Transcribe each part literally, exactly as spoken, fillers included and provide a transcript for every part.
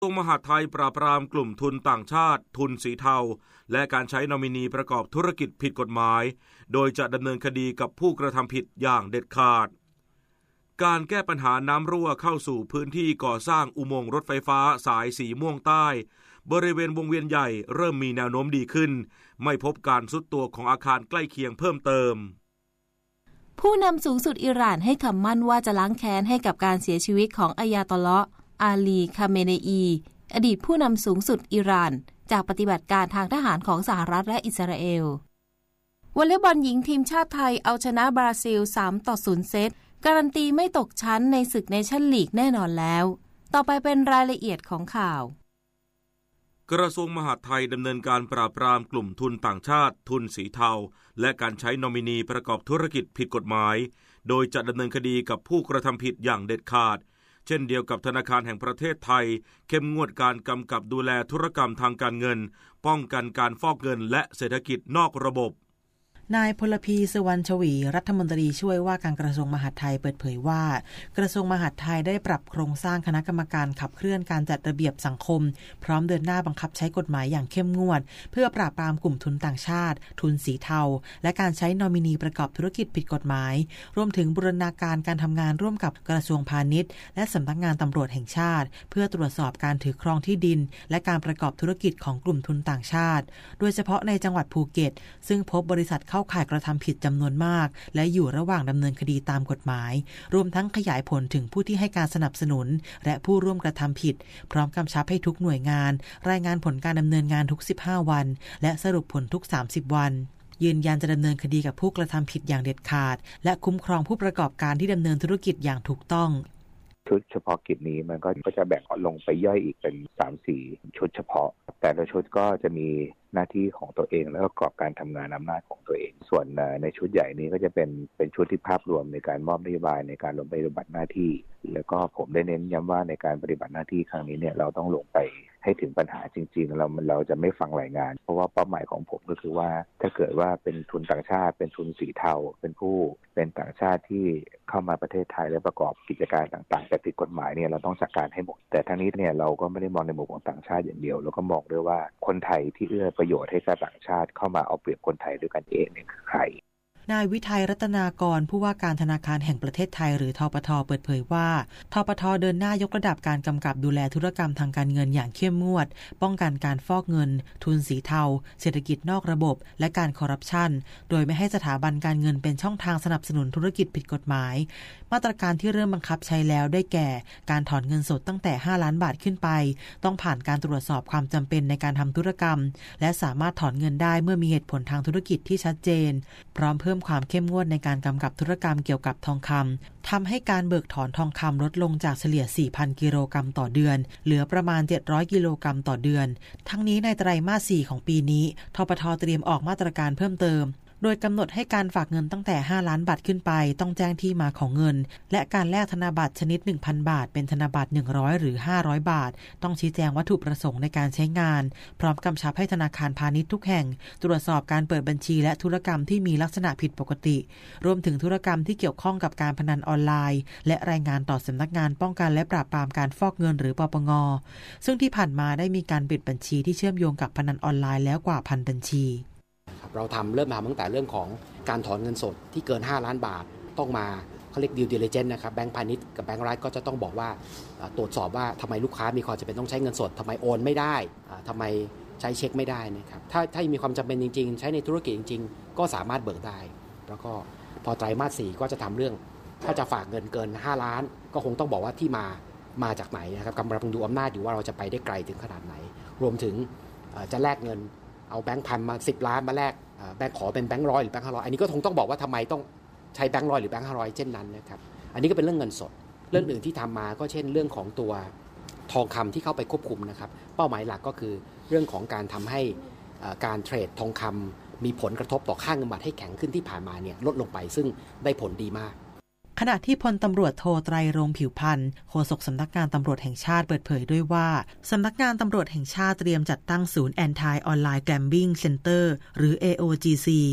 กระทรวงมหาดไทยปราบปรามกลุ่มทุนต่างชาติทุนสีเทาและการใช้นอมินีประกอบธุรกิจผิดกฎหมายโดยจะดำเนินคดีกับผู้กระทำผิดอย่างเด็ดขาดการแก้ปัญหาน้ำรั่วเข้าสู่พื้นที่ก่อสร้างอุโมงค์รถไฟฟ้าสายสีม่วงใต้บริเวณวงเวียนใหญ่เริ่มมีแนวโน้มดีขึ้นไม่พบการทรุดตัวของอาคารใกล้เคียงเพิ่มเติมผู้นำสูงสุดอิหร่านให้คำมั่นว่าจะล้างแค้นให้กับการเสียชีวิตของอัยาตอลลอฮ์อาลีคาเมเนอีอดีตผู้นำสูงสุดอิหร่านจากปฏิบัติการทางทหารของสหรัฐและอิสราเอลวอลเลย์บอลหญิงทีมชาติไทยเอาชนะบราซิลสามต่อศูนย์เซตการันตีไม่ตกชั้นในศึกเนชั่นลีกแน่นอนแล้วต่อไปเป็นรายละเอียดของข่าวกระทรวงมหาดไทยดำเนินการปราบปรามกลุ่มทุนต่างชาติทุนสีเทาและการใช้นอมินีประกอบธุรกิจผิดกฎหมายโดยจะดำเนินคดีกับผู้กระทำผิดอย่างเด็ดขาดเช่นเดียวกับธนาคารแห่งประเทศไทยเข้มงวดการกำกับดูแลธุรกรรมทางการเงินป้องกันการฟอกเงินและเศรษฐกิจนอกระบบนายพลพีสุวรรณชวีรัฐมนตรีช่วยว่าการกระทรวงมหาดไทยเปิดเผยว่ากระทรวงมหาดไทยได้ปรับโครงสร้างคณะกรรมการขับเคลื่อนการจัดระเบียบสังคมพร้อมเดินหน้าบังคับใช้กฎหมายอย่างเข้มงวดเพื่อปราบปรามกลุ่มทุนต่างชาติทุนสีเทาและการใช้นอมินีประกอบธุรกิจผิดกฎหมายรวมถึงบูรณาการการทำงานร่วมกับกระทรวงพาณิชย์และสำนักงานตำรวจแห่งชาติเพื่อตรวจสอบการถือครองที่ดินและการประกอบธุรกิจของกลุ่มทุนต่างชาติโดยเฉพาะในจังหวัดภูเก็ตซึ่งพบบริษัทเข้าข่ายกระทำผิดจำนวนมากและอยู่ระหว่างดำเนินคดีตามกฎหมายรวมทั้งขยายผลถึงผู้ที่ให้การสนับสนุนและผู้ร่วมกระทำผิดพร้อมกำชับให้ทุกหน่วยงานรายงานผลการดำเนินงานทุกสิบห้าวันและสรุปผลทุกสามสิบวันยืนยันจะดำเนินคดีกับผู้กระทำผิดอย่างเด็ดขาดและคุ้มครองผู้ประกอบการที่ดำเนินธุรกิจอย่างถูกต้องชุดเฉพาะกิจนี้มันก็จะแบ่งลงไปย่อยอีกเป็น สามถึงสี่ ชุดเฉพาะแต่ละชุดก็จะมีหน้าที่ของตัวเองและก็กรอบการทำงานอำนาจของตัวเองส่วนในชุดใหญ่นี้ก็จะเป็นเป็นชุดที่ภาพรวมในการมอบนโยบายในการลงไปปฏิบัติหน้าที่แล้วก็ผมได้เน้นย้ำว่าในการปฏิบัติหน้าที่ครั้งนี้เนี่ยเราต้องลงไปให้ถึงปัญหาจริงๆเราเราจะไม่ฟังรายงานเพราะว่าเป้าหมายของผมก็คือว่าถ้าเกิดว่าเป็นทุนต่างชาติเป็นทุนสีเทาเป็นผู้เป็นต่างชาติที่เข้ามาประเทศไทยและประกอบกิจการต่างๆแต่ผิดกฎหมายเนี่ยเราต้องจัดการให้หมดแต่ทั้งนี้เนี่ยเราก็ไม่ได้มองในมุมของต่างชาติอย่างเดียวเราก็มองด้วยว่าคนไทยที่เอื้อประโยชน์ให้กับต่างชาติเข้ามาเอาเปรียบคนไทยด้วยกันเองเนี่ยคือใครนายวิทัยรัตนากรผู้ว่าการธนาคารแห่งประเทศไทยหรือธปท.เปิดเผยว่าธปท.เดินหน้ายกระดับการกำกับดูแลธุรกรรมทางการเงินอย่างเข้มงวดป้องกันการฟอกเงินทุนสีเทาเศรษฐกิจนอกระบบและการคอร์รัปชันโดยไม่ให้สถาบันการเงินเป็นช่องทางสนับสนุนธุรกิจผิดกฎหมายมาตรการที่เริ่มบังคับใช้แล้วได้แก่การถอนเงินสดตั้งแต่ห้าล้านบาทขึ้นไปต้องผ่านการตรวจสอบความจำเป็นในการทำธุรกรรมและสามารถถอนเงินได้เมื่อมีเหตุผลทางธุรกิจที่ชัดเจนพร้อมเพิ่มความเข้มงวดในการกำกับธุรกรรมเกี่ยวกับทองคำทำให้การเบิกถอนทองคำลดลงจากเฉลี่ย สี่พัน กิโลกรัมต่อเดือนเหลือประมาณ เจ็ดร้อย กิโลกรัมต่อเดือนทั้งนี้ในไตรมาส สี่ ของปีนี้ธปท.เตรียมออกมาตรการเพิ่มเติมโดยกำหนดให้การฝากเงินตั้งแต่ห้าล้านบาทขึ้นไปต้องแจ้งที่มาของเงินและการแลกธนบัตรชนิด หนึ่งพัน บาทเป็นธนบัตรหนึ่งร้อยหรือห้าร้อยบาทต้องชี้แจงวัตถุประสงค์ในการใช้งานพร้อมกำชับให้ธนาคารพาณิชย์ทุกแห่งตรวจสอบการเปิดบัญชีและธุรกรรมที่มีลักษณะผิดปกติรวมถึงธุรกรรมที่เกี่ยวข้องกับการพนันออนไลน์และรายงานต่อสำนักงานป้องกันและปราบปรามการฟอกเงินหรือปปง.ซึ่งที่ผ่านมาได้มีการปิดบัญชีที่เชื่อมโยงกับพนันออนไลน์แล้วกว่าพันบัญชีเราทำเริ่มทำตั้งแต่เรื่องของการถอนเงินสดที่เกินห้าล้านบาทต้องมาเขาเรียก due diligence นะครับแบงก์พาณิชย์กับแบงก์รัฐก็จะต้องบอกว่าตรวจสอบว่าทำไมลูกค้ามีความจำเป็นต้องใช้เงินสดทำไมโอนไม่ได้ทำไมใช้เช็คไม่ได้นะครับถ้าถ้ามีความจำเป็นจริงๆใช้ในธุรกิจจริงๆก็สามารถเบิกได้แล้วก็พอไตรมาส สี่ก็จะทำเรื่องถ้าจะฝากเงินเกินห้าล้านก็คงต้องบอกว่าที่มามาจากไหนนะครับกำลังดูอำนาจอยู่ว่าเราจะไปได้ไกลถึงขนาดไหนรวมถึงจะแลกเงินเอาแบงค์พันมาสิบล้านมาแลกแบงค์ขอเป็นแบงค์ร้อยหรือแบงค์ห้าร้อยอันนี้ก็คงต้องบอกว่าทำไมต้องใช้แบงค์ร้อยหรือแบงค์ห้าร้อยเช่นนั้นนะครับอันนี้ก็เป็นเรื่องเงินสดเรื่องอื่นที่ทำมาก็เช่นเรื่องของตัวทองคำที่เข้าไปควบคุมนะครับเป้าหมายหลักก็คือเรื่องของการทำให้การเทรดทองคำมีผลกระทบต่อค่าเงินบาทให้แข็งขึ้นที่ผ่านมาเนี่ยลดลงไปซึ่งได้ผลดีมากขณะที่พลตำรวจโทไตรรงค์ผิวพันธ์โฆษกสำนักงานตำรวจแห่งชาติเปิดเผยด้วยว่าสำนักงานตำรวจแห่งชาติเตรียมจัดตั้งศูนย์ Anti Online Gambling Center หรือ เอ โอ จี ซี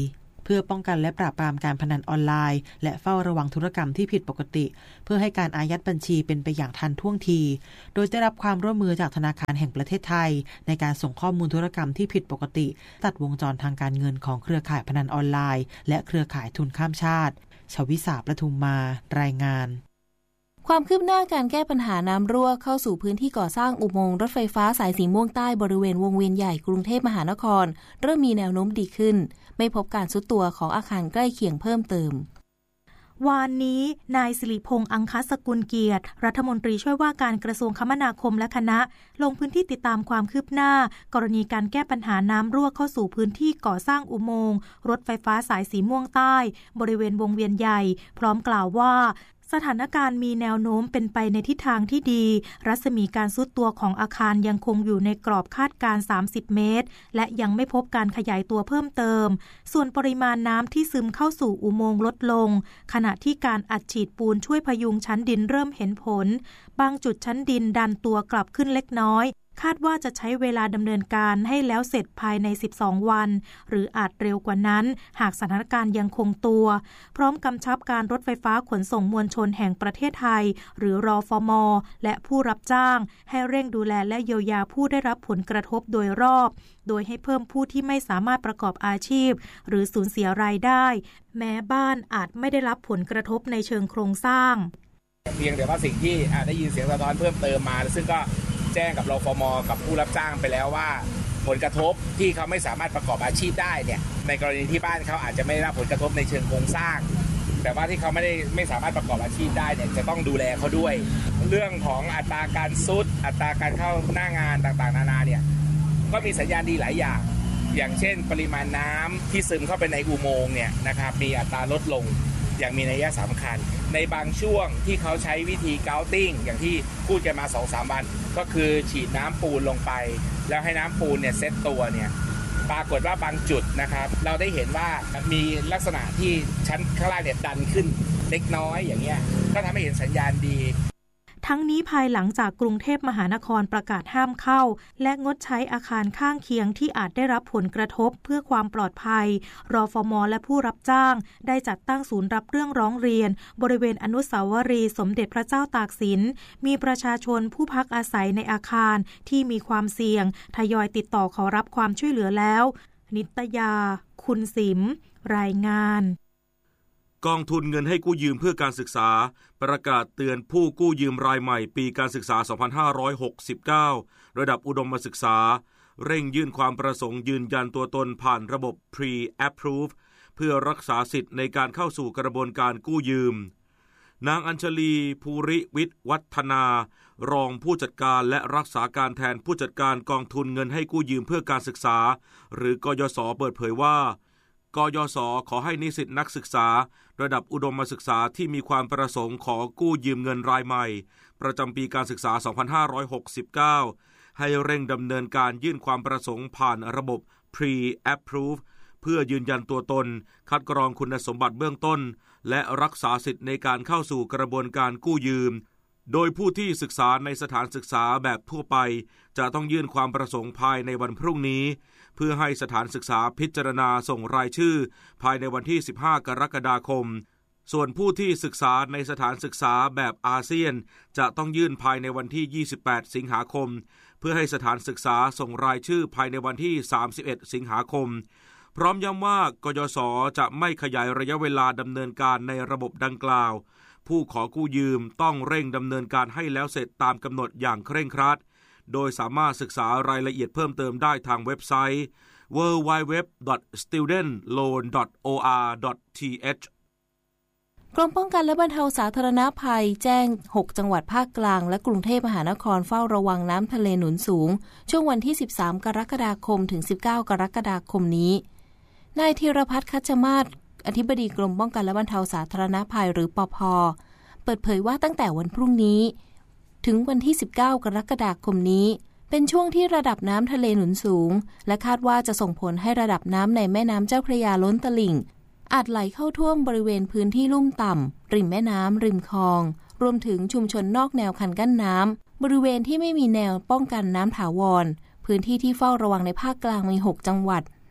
พื่อป้องกันและปราบปรามการพนันออนไลน์และเฝ้าระวังธุรกรรมที่ผิดปกติเพื่อให้การอายัดบัญชีเป็นไปอย่างทันท่วงทีโดยได้รับความร่วมมือจากธนาคารแห่งประเทศไทยในการส่งข้อมูลธุรกรรมที่ผิดปกติตัดวงจรทางการเงินของเครือข่ายพนันออนไลน์และเครือข่ายทุนข้ามชาติชวิสาประทุมมารายงานความคืบหน้าการแก้ปัญหาน้ำรั่วเข้าสู่พื้นที่ก่อสร้างอุโมงค์รถไฟฟ้าสายสีม่วงใต้บริเวณวงเวียนใหญ่กรุงเทพมหานครเริ่มมีแนวโน้มดีขึ้นไม่พบการทรุดตัวของอาคารใกล้เคียงเพิ่มเติมวานนี้นายสิริพงษ์อังคสกุลเกียรติรัฐมนตรีช่วยว่าการกระทรวงคมนาคมและคณะลงพื้นที่ติดตามความคืบหน้ากรณีการแก้ปัญหาน้ำรั่วเข้าสู่พื้นที่ก่อสร้างอุโมงค์รถไฟฟ้าสายสีม่วงใต้บริเวณวงเวียนใหญ่พร้อมกล่าวว่าสถานการณ์มีแนวโน้มเป็นไปในทิศทางที่ดีรัศมีการทรุดตัวของอาคารยังคงอยู่ในกรอบคาดการณ์สามสิบเมตรและยังไม่พบการขยายตัวเพิ่มเติมส่วนปริมาณน้ำที่ซึมเข้าสู่อุโมงค์ลดลงขณะที่การอัดฉีดปูนช่วยพยุงชั้นดินเริ่มเห็นผลบางจุดชั้นดินดันตัวกลับขึ้นเล็กน้อยคาดว่าจะใช้เวลาดำเนินการให้แล้วเสร็จภายในสิบสองวันหรืออาจเร็วกว่านั้นหากสถานการณ์ยังคงตัวพร้อมกำชับการรถไฟฟ้าขนส่งมวลชนแห่งประเทศไทยหรือรฟม.และผู้รับจ้างให้เร่งดูแลและเยียวยาผู้ได้รับผลกระทบโดยรอบโดยให้เพิ่มผู้ที่ไม่สามารถประกอบอาชีพหรือสูญเสียรายได้แม้บ้านอาจไม่ได้รับผลกระทบในเชิงโครงสร้างเพียงแต่ว่าสิ่งที่ได้ยินเสียงสะท้อนเพิ่มเติมมาซึ่งก็แจ้งกับรฟม.กับผู้รับจ้างไปแล้วว่าผลกระทบที่เขาไม่สามารถประกอบอาชีพได้เนี่ยในกรณีที่บ้านเขาอาจจะไม่ได้รับผลกระทบในเชิงโครงสร้างแต่ว่าที่เขาไม่ได้ไม่สามารถประกอบอาชีพได้เนี่ยจะต้องดูแลเขาด้วยเรื่องของอัตราการซุดอัตราการเข้าหน้างานต่างๆนานาเนี่ยก็มีสัญญาณดีหลายอย่างอย่างเช่นปริมาณน้ำที่ซึมเข้าไปในอุโมงค์เนี่ยนะครับมีอัตราลดลงอย่างมีนัยสำคัญในบางช่วงที่เขาใช้วิธีเกาติ้งอย่างที่พูดกันมา สองถึงสาม วันก็คือฉีดน้ำปูนลงไปแล้วให้น้ำปูนเนี่ยเซตตัวเนี่ยปรากฏว่าบางจุดนะครับเราได้เห็นว่ามีลักษณะที่ชั้นข้างล่างเนี่ยดันขึ้นเล็กน้อยอย่างเงี้ยก็ทำให้เห็นสัญญาณดีทั้งนี้ภายหลังจากกรุงเทพมหานครประกาศห้ามเข้าและงดใช้อาคารข้างเคียงที่อาจได้รับผลกระทบเพื่อความปลอดภัยรฟม.และผู้รับจ้างได้จัดตั้งศูนย์รับเรื่องร้องเรียนบริเวณอนุสาวรีย์สมเด็จพระเจ้าตากสินมีประชาชนผู้พักอาศัยในอาคารที่มีความเสี่ยงทยอยติดต่อขอรับความช่วยเหลือแล้วนิตยาคุณสิมรายงานกองทุนเงินให้กู้ยืมเพื่อการศึกษาประกาศเตือนผู้กู้ยืมรายใหม่ปีการศึกษาสองพันห้าร้อยหกสิบเก้าระดับอุดมศึกษาเร่งยื่นความประสงค์ยืนยันตัวตนผ่านระบบ Pre-Approve เพื่อรักษาสิทธิ์ในการเข้าสู่กระบวนการกู้ยืมนางอัญชลีภูริวิทย์วัฒนารองผู้จัดการและรักษาการแทนผู้จัดการกองทุนเงินให้กู้ยืมเพื่อการศึกษาหรือกยศเปิดเผยว่ากยศขอให้นิสิตนักศึกษาระดับอุดมศึกษาที่มีความประสงค์ขอกู้ยืมเงินรายใหม่ประจำปีการศึกษาสองพันห้าร้อยหกสิบเก้าให้เร่งดำเนินการยื่นความประสงค์ผ่านระบบ Pre-Approve เพื่อยืนยันตัวตนคัดกรองคุณสมบัติเบื้องต้นและรักษาสิทธิ์ในการเข้าสู่กระบวนการกู้ยืมโดยผู้ที่ศึกษาในสถานศึกษาแบบทั่วไปจะต้องยื่นความประสงค์ภายในวันพรุ่งนี้เพื่อให้สถานศึกษาพิจารณาส่งรายชื่อภายในวันที่สิบห้ากรกฎาคมส่วนผู้ที่ศึกษาในสถานศึกษาแบบอาเซียนจะต้องยื่นภายในวันที่ยี่สิบแปดสิงหาคมเพื่อให้สถานศึกษาส่งรายชื่อภายในวันที่สามสิบเอ็ดสิงหาคมพร้อมย้ำว่ากยศจะไม่ขยายระยะเวลาดำเนินการในระบบดังกล่าวผู้ขอกู้ยืมต้องเร่งดำเนินการให้แล้วเสร็จตามกำหนดอย่างเคร่งครัดโดยสามารถศึกษารายละเอียดเพิ่มเติมได้ทางเว็บไซต์ ดับเบิลยู ดับเบิลยู ดับเบิลยู ดอท สตูเดนต์ โลน ดอท โอ อาร์ ดอท ที เอชกรมป้องกันและบรรเทาสาธารณภัยแจ้งหกจังหวัดภาคกลางและกรุงเทพมหานครเฝ้าระวังน้ำทะเลหนุนสูงช่วงวันที่สิบสามกรกฎาคมถึงสิบเก้ากรกฎาคมนี้นายธีรพัฒน์คัชมาศอธิบดีกรมป้องกันและบรรเทาสาธารณภัยหรือปภ.เปิดเผยว่าตั้งแต่วันพรุ่งนี้ถึงวันที่สิบเก้ากรกฎาคมนี้เป็นช่วงที่ระดับน้ำทะเลหนุนสูงและคาดว่าจะส่งผลให้ระดับน้ำในแม่น้ำเจ้าพระยาล้นตลิ่งอาจไหลเข้าท่วมบริเวณพื้นที่ลุ่มต่ำริมแม่น้ำริมคลองรวมถึงชุมชนนอกแนวคันกั้นน้ำบริเวณที่ไม่มีแนวป้องกันน้ำถาวรพื้นที่ที่เฝ้าระวังในภาคกลางมีหกจังหวัด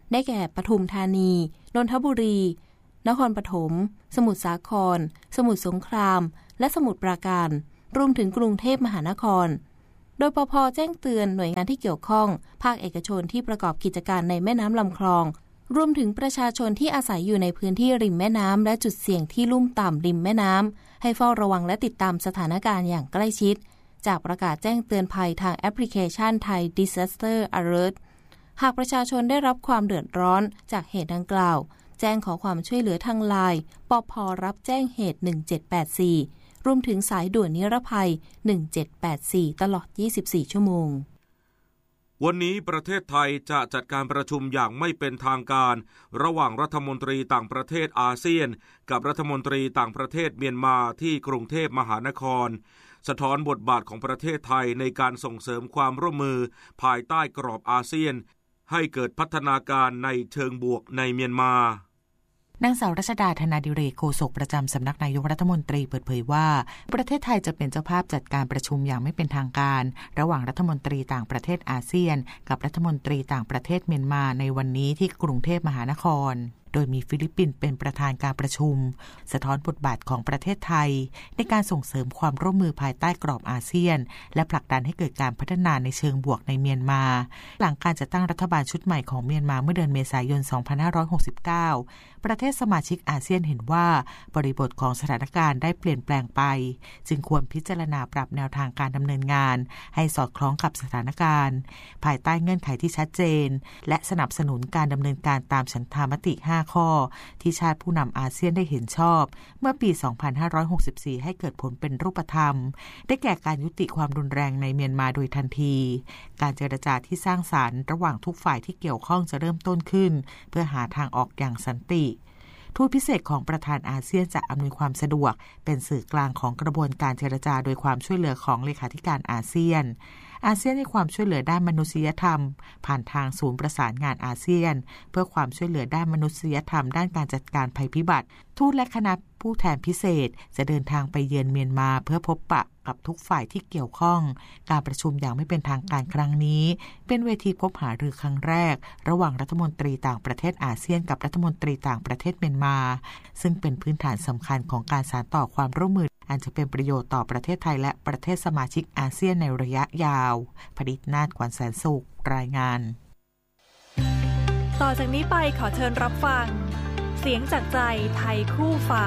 ได้แก่ปทุมธานีนนทบุรีนครปฐมสมุทรสาครสมุทรสงครามและสมุทรปราการรวมถึงกรุงเทพมหานครโดยปภ.แจ้งเตือนหน่วยงานที่เกี่ยวข้องภาคเอกชนที่ประกอบกิจการในแม่น้ำลำคลองรวมถึงประชาชนที่อาศัยอยู่ในพื้นที่ริมแม่น้ำและจุดเสี่ยงที่ลุ่มต่ำริมแม่น้ำให้เฝ้าระวังและติดตามสถานการณ์อย่างใกล้ชิดจากประกาศแจ้งเตือนภัยทางแอปพลิเคชัน Thai Disaster Alert หากประชาชนได้รับความเดือดร้อนจากเหตุดังกล่าวแจ้งขอความช่วยเหลือทางไลน์ปภ.รับแจ้งเหตุหนึ่งเจ็ดแปดสี่รวมถึงสายด่วนนิรภัยหนึ่งเจ็ดแปดสี่ตลอดยี่สิบสี่ชั่วโมงวันนี้ประเทศไทยจะจัดการประชุมอย่างไม่เป็นทางการระหว่างรัฐมนตรีต่างประเทศอาเซียนกับรัฐมนตรีต่างประเทศเมียนมาที่กรุงเทพมหานครสะท้อนบทบาทของประเทศไทยในการส่งเสริมความร่วมมือภายใต้กรอบอาเซียนให้เกิดพัฒนาการในเชิงบวกในเมียนมานางสาวรัชดาธนาดิเรกโฆษกประจำสำนักนายกรัฐมนตรีเปิดเผยว่าประเทศไทยจะเป็นเจ้าภาพจัดการประชุมอย่างไม่เป็นทางการระหว่างรัฐมนตรีต่างประเทศอาเซียนกับรัฐมนตรีต่างประเทศเมียนมาในวันนี้ที่กรุงเทพมหานครโดยมีฟิลิปปินส์เป็นประธานการประชุมสะท้อนบทบาทของประเทศไทยในการส่งเสริมความร่วมมือภายใต้กรอบอาเซียนและผลักดันให้เกิดการพัฒนาในเชิงบวกในเมียนมาหลังการจัดตั้งรัฐบาลชุดใหม่ของเมียนมาเมื่อเดือนเมษายนสองพันห้าร้อยหกสิบเก้าประเทศสมาชิกอาเซียนเห็นว่าบริบทของสถานการณ์ได้เปลี่ยนแปลงไปจึงควรพิจารณาปรับแนวทางการดำเนินงานให้สอดคล้องกับสถานการณ์ภายใต้เงื่อนไขที่ชัดเจนและสนับสนุนการดำเนินการตามฉันทามติห้าข้อที่ชาติผู้นำอาเซียนได้เห็นชอบเมื่อปีสองพันห้าร้อยหกสิบสี่ให้เกิดผลเป็นรูปธรรมได้แก่การยุติความรุนแรงในเมียนมาโดยทันทีการเจรจาที่สร้างสรรค์ระหว่างทุกฝ่ายที่เกี่ยวข้องจะเริ่มต้นขึ้นเพื่อหาทางออกอย่างสันติทูตพิเศษของประธานอาเซียนจะอำนวยความสะดวกเป็นสื่อกลางของกระบวนการเจรจาโดยความช่วยเหลือของเลขาธิการอาเซียนอาเซียนให้ความช่วยเหลือด้านมนุษยธรรมผ่านทางศูนย์ประสานงานอาเซียนเพื่อความช่วยเหลือด้านมนุษยธรรมด้านการจัดการภัยพิบัติทูตและคณะผู้แทนพิเศษจะเดินทางไปเยือนเมียนมาเพื่อพบปะกับทุกฝ่ายที่เกี่ยวข้องการประชุมอย่างไม่เป็นทางการครั้งนี้เป็นเวทีพบหารือครั้งแรกระหว่างรัฐมนตรีต่างประเทศอาเซียนกับรัฐมนตรีต่างประเทศเมียนมาซึ่งเป็นพื้นฐานสำคัญของการสานต่อความร่วมมืออันจะเป็นประโยชน์ต่อประเทศไทยและประเทศสมาชิกอาเซียนในระยะยาวผลิตนาฏ ขวัญแสนสุขรายงานต่อจากนี้ไปขอเชิญรับฟังเสียงจากใจไทยคู่ฟ้า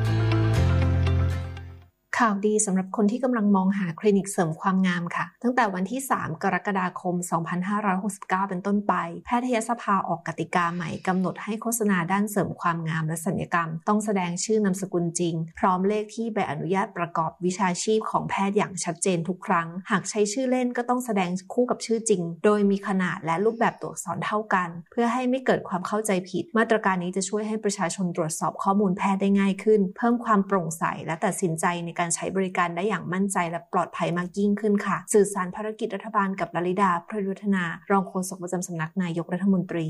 ข่าวดีสำหรับคนที่กำลังมองหาคลินิกเสริมความงามค่ะตั้งแต่วันที่สามกรกฎาคมสองพันห้าร้อยหกสิบเก้าเป็นต้นไปแพทยสภาออกกติกาใหม่กำหนดให้โฆษณาด้านเสริมความงามและศัลยกรรมต้องแสดงชื่อนามสกุลจริงพร้อมเลขที่ใบอนุญาตประกอบวิชาชีพของแพทย์อย่างชัดเจนทุกครั้งหากใช้ชื่อเล่นก็ต้องแสดงคู่กับชื่อจริงโดยมีขนาดและรูปแบบตัวอักษรเท่ากันเพื่อให้ไม่เกิดความเข้าใจผิดมาตรการนี้จะช่วยให้ประชาชนตรวจสอบข้อมูลแพทย์ได้ง่ายขึ้นเพิ่มความโปร่งใสและตัดสินใจในการใช้บริการได้อย่างมั่นใจและปลอดภัยมากยิ่งขึ้นค่ะสื่อสารภารกิจรัฐบาลกับลลิดาพระยุทธนารองโฆษกประจำสำนักนายกรัฐมนตรี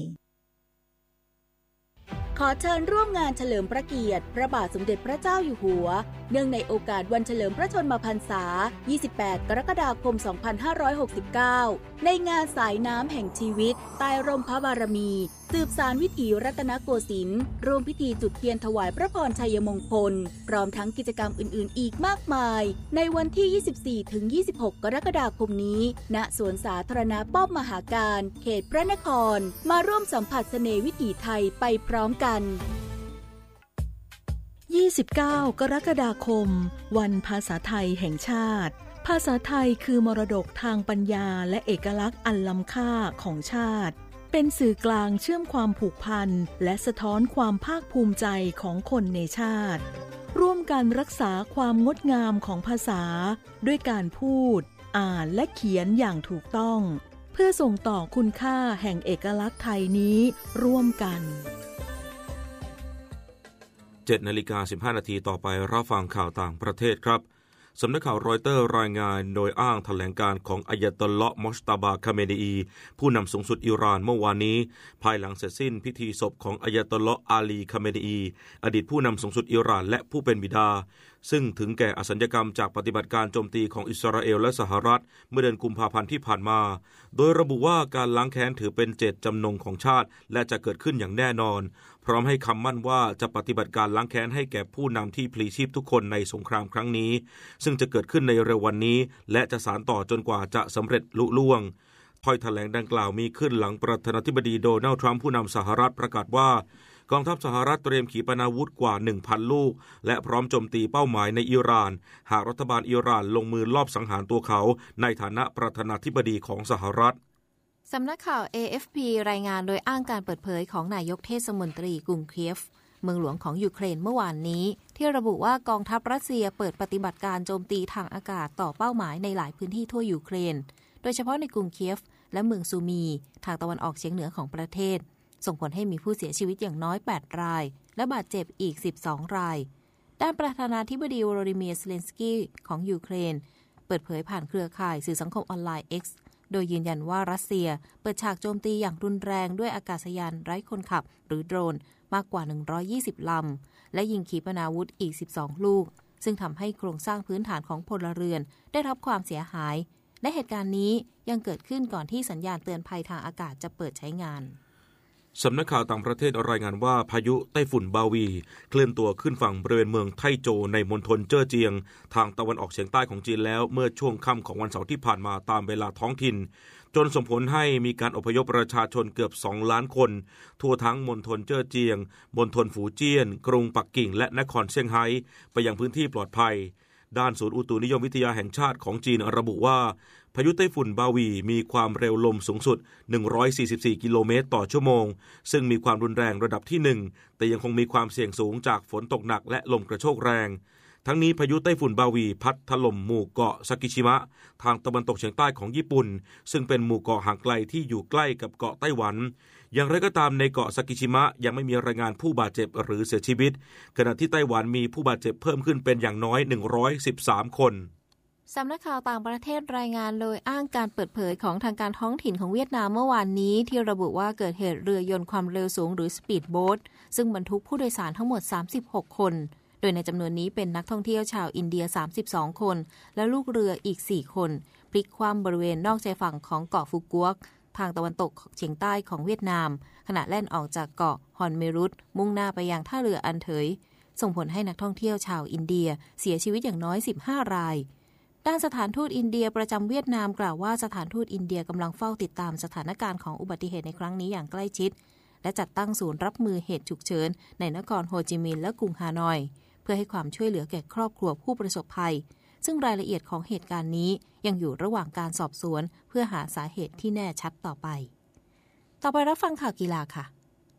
ขอเชิญร่วมงานเฉลิมพระเกียรติพระบาทสมเด็จพระเจ้าอยู่หัวเนื่องในโอกาสวันเฉลิมพระชนมพรรษายี่สิบแปดกรกฎาคมสองพันห้าร้อยหกสิบเก้าในงานสายน้ำแห่งชีวิตใต้ร่มพระบารมีสืบสานวิถีรัตนโกสินทร์ร่วมพิธีจุดเทียนถวายพระพรชัยมงคลพร้อมทั้งกิจกรรมอื่นๆอีกมากมายในวันที่ ยี่สิบสี่ถึงยี่สิบหก กรกฎาคมนี้ณสวนสาธารณะป้อมมหาการเขตพระนครมาร่วมสัมผัสเสน่ห์วิถีไทยไปพร้อมกันยี่สิบเก้ากรกฎาคมวันภาษาไทยแห่งชาติภาษาไทยคือมรดกทางปัญญาและเอกลักษณ์อันล้ำค่าของชาติเป็นสื่อกลางเชื่อมความผูกพันและสะท้อนความภาคภูมิใจของคนในชาติร่วมกันรักษาความงดงามของภาษาด้วยการพูดอ่านและเขียนอย่างถูกต้องเพื่อส่งต่อคุณค่าแห่งเอกลักษณ์ไทยนี้ร่วมกันเจ็ดนาฬิกาสิบห้านาทีต่อไปรับฟังข่าวต่างประเทศครับสำนักข่าวรอยเตอร์รายงานโดยอ้างแถลงการของอายะตอลลอฮ์มอชตาบาคาเมเนอีผู้นำสูงสุดอิหร่านเมื่อวานนี้ภายหลังเสร็จสิ้นพิธีศพของอายะตอลลอฮ์อาลีคาเมเนอีอดีตผู้นำสูงสุดอิหร่านและผู้เป็นบิดาซึ่งถึงแก่อสัญญกรรมจากปฏิบัติการโจมตีของอิสราเอลและสหรัฐเมื่อเดือนกุมภาพันธ์ที่ผ่านมาโดยระบุว่าการล้างแค้นถือเป็นเจตจำนงของชาติและจะเกิดขึ้นอย่างแน่นอนพร้อมให้คำมั่นว่าจะปฏิบัติการล้างแค้นให้แก่ผู้นำที่พลีชีพทุกคนในสงครามครั้งนี้ซึ่งจะเกิดขึ้นในเร็ววันนี้และจะสานต่อจนกว่าจะสำเร็จลุล่วงถ้อยแถลงดังกล่าวมีขึ้นหลังประธานาธิบดีโดนัลด์ทรัมป์ผู้นำสหรัฐประกาศว่ากองทัพสหรัฐเตรียมขีปนาวุธกว่า หนึ่งพัน ลูกและพร้อมโจมตีเป้าหมายในอิหร่านหากรัฐบาลอิหร่านลงมือลอบสังหารตัวเขาในฐานะประธานาธิบดีของสหรัฐสำนักข่าว เอ เอฟ พี รายงานโดยอ้างการเปิดเผยของนายกเทศมนตรีกรุงเคียฟเมืองหลวงของยูเครนเมื่อวานนี้ที่ระบุว่ากองทัพรัสเซียเปิดปฏิบัติการโจมตีทางอากาศต่อเป้าหมายในหลายพื้นที่ทั่วยูเครนโดยเฉพาะในกรุงเคียฟและเมืองซูมีทางตะวันออกเฉียงเหนือของประเทศส่งผลให้มีผู้เสียชีวิตอย่างน้อยแปดรายและบาดเจ็บอีกสิบสองรายด้านประธานาธิบดีวโลดิเมียร์ เซเลนสกี้ของยูเครนเปิดเผยผ่านเครือข่ายสื่อสังคมออนไลน์ X โดยยืนยันว่ารัสเซียเปิดฉากโจมตีอย่างรุนแรงด้วยอากาศยานไร้คนขับหรือโดรนมากกว่าหนึ่งร้อยยี่สิบลำและยิงขีปนาวุธอีกสิบสองลูกซึ่งทำให้โครงสร้างพื้นฐานของพลเรือนได้รับความเสียหายและเหตุการณ์นี้ยังเกิดขึ้นก่อนที่สัญญาณเตือนภัยทางอากาศจะเปิดใช้งานสำนักข่าวต่างประเทศรายงานว่าพายุไต้ฝุ่นบาวีเคลื่อนตัวขึ้นฝั่งบริเวณเมืองไทโจในมณฑลเจ้อเจียงทางตะวันออกเฉียงใต้ของจีนแล้วเมื่อช่วงค่ำของวันเสาร์ที่ผ่านมาตามเวลาท้องถิ่นจนส่งผลให้มีการอพยพประชาชนเกือบสองล้านคนทั่วทั้งมณฑลเจ้อเจียงมณฑลฝูเจี้ยนกรุงปักกิ่งและนครเซี่ยงไฮ้ไปยังพื้นที่ปลอดภัยด้านศูนย์อุตุนิยมวิทยาแห่งชาติของจีนระบุว่าพายุไต้ฝุ่นบาวีมีความเร็วลมสูงสุดหนึ่งร้อยสี่สิบสี่กิโลเมตรต่อชั่วโมงซึ่งมีความรุนแรงระดับที่หนึ่งแต่ยังคงมีความเสี่ยงสูงจากฝนตกหนักและลมกระโชกแรงทั้งนี้พายุไต้ฝุ่นบาวีพัดถล่มหมู่เกาะซากิชิมะทางตะวันตกเฉียงใต้ของญี่ปุ่นซึ่งเป็นหมู่เกาะห่างไกลที่อยู่ใกล้กับเกาะไต้หวันอย่างไรก็ตามในเกาะซากิชิมะยังไม่มีรายงานผู้บาดเจ็บหรือเสียชีวิตขณะที่ไต้หวันมีผู้บาดเจ็บเพิ่มขึ้นเป็นอย่างน้อยหนึ่งร้อยสิบสามคนสำนักข่าวต่างประเทศรายงานโดยอ้างการเปิดเผยของทางการท้องถิ่นของเวียดนามเมื่อวานนี้ที่ระบุว่าเกิดเหตุเรือยนต์ความเร็วสูงหรือสปีดโบ๊ทซึ่งบรรทุกผู้โดยสารทั้งหมดสามสิบหกคนโดยในจำนวนนี้เป็นนักท่องเที่ยวชาวอินเดียสามสิบสองคนและลูกเรืออีกสี่คนพลิกคว่ำบริเวณนอกชายฝั่งของเกาะฟุกัวกทางตะวันตกเฉียงใต้ของเวียดนามขณะแล่นออกจากเกาะฮอนเมรุตมุ่งหน้าไปยังท่าเรืออันเถยส่งผลให้นักท่องเที่ยวชาวอินเดียเสียชีวิตอย่างน้อยสิบห้ารายด้านสถานทูตอินเดียประจำเวียดนามกล่าวว่าสถานทูตอินเดียกำลังเฝ้าติดตามสถานการณ์ของอุบัติเหตุในครั้งนี้อย่างใกล้ชิดและจัดตั้งศูนย์รับมือเหตุฉุกเฉินในนครโฮจิมินห์และกรุงฮานอยเพื่อให้ความช่วยเหลือแก่ครอบครัวผู้ประสบภัยซึ่งรายละเอียดของเหตุการณ์นี้ยังอยู่ระหว่างการสอบสวนเพื่อหาสาเหตุที่แน่ชัดต่อไปต่อไปรับฟังข่าวกีฬาค่ะ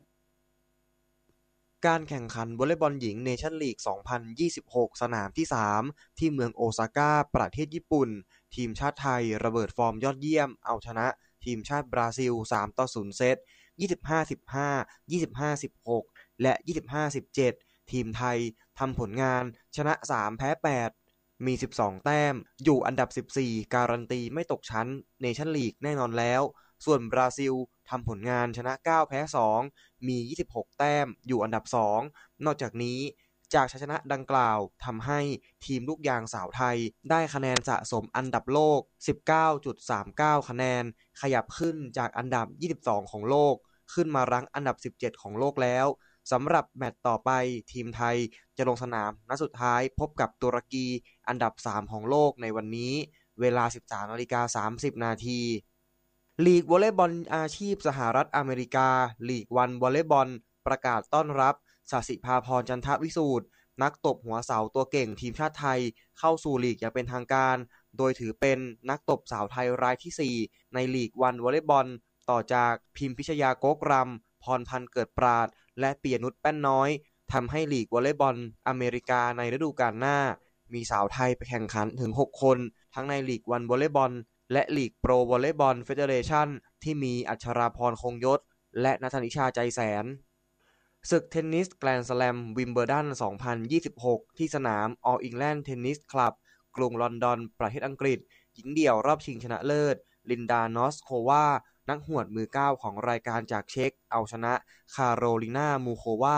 การแข่งขันวอลเลย์บอลหญิงเนชั่นลีก สองพันยี่สิบหก สนามที่ สาม ที่เมืองโอซาก้าประเทศญี่ปุ่นทีมชาติไทยระเบิดฟอร์มยอดเยี่ยมเอาชนะทีมชาติบราซิล สามต่อศูนย์ เซต ยี่สิบห้า สิบห้า ยี่สิบห้า สิบหก และ ยี่สิบห้า สิบเจ็ด ทีมไทยทำผลงานชนะ สาม แพ้ แปด มี สิบสอง แต้มอยู่อันดับ สิบสี่ การันตีไม่ตกชั้นเนชั่นลีกแน่นอนแล้วส่วนบราซิลทำผลงานชนะเก้าแพ้สองมียี่สิบหกแต้มอยู่อันดับสองนอกจากนี้จากชัยชนะดังกล่าวทำให้ทีมลูกยางสาวไทยได้คะแนนสะสมอันดับโลก สิบเก้าจุดสามเก้า คะแนนขยับขึ้นจากอันดับยี่สิบสองของโลกขึ้นมารั้งอันดับสิบเจ็ดของโลกแล้วสำหรับแมตช์ต่อไปทีมไทยจะลงสนามนัดสุดท้ายพบกับตุรกีอันดับสามของโลกในวันนี้เวลา สิบสามนาฬิกาสามสิบ นาทีลีกวอลเลย์บอลอาชีพสหรัฐอเมริกาลีกวันวอลเลย์บอลประกาศต้อนรับศศิภาพรจันทวิสูตรนักตบหัวเสาตัวเก่งทีมชาติไทยเข้าสู่ลีกอย่างเป็นทางการโดยถือเป็นนักตบสาวไทยรายที่สี่ในลีกวันวอลเลย์บอลต่อจากพิมพิชยาโกกรำพรพันธ์เกิดปราดและปียนุชแป้นน้อยทำให้ลีกวอลเลย์บอลอเมริกาในฤดูกาลหน้ามีสาวไทยไปแข่งขันถึงหกคนทั้งในลีกวันวอลเลย์บอลและลีกโปรวอลเลย์บอลเฟเดเรชั่นที่มีอัชราพรคงยศและณัฐนิชาใจแสนศึกเทนนิสแกรนด์สแลมวิมเบิลดันสองพันยี่สิบหกที่สนาม All England Tennis Club กรุงลอนดอนประเทศอังกฤษหญิงเดี่ยวรอบชิงชนะเลิศลินดานอสโควานักหวดมือเก้าของรายการจากเช็กเอาชนะคาโรลินามูโควา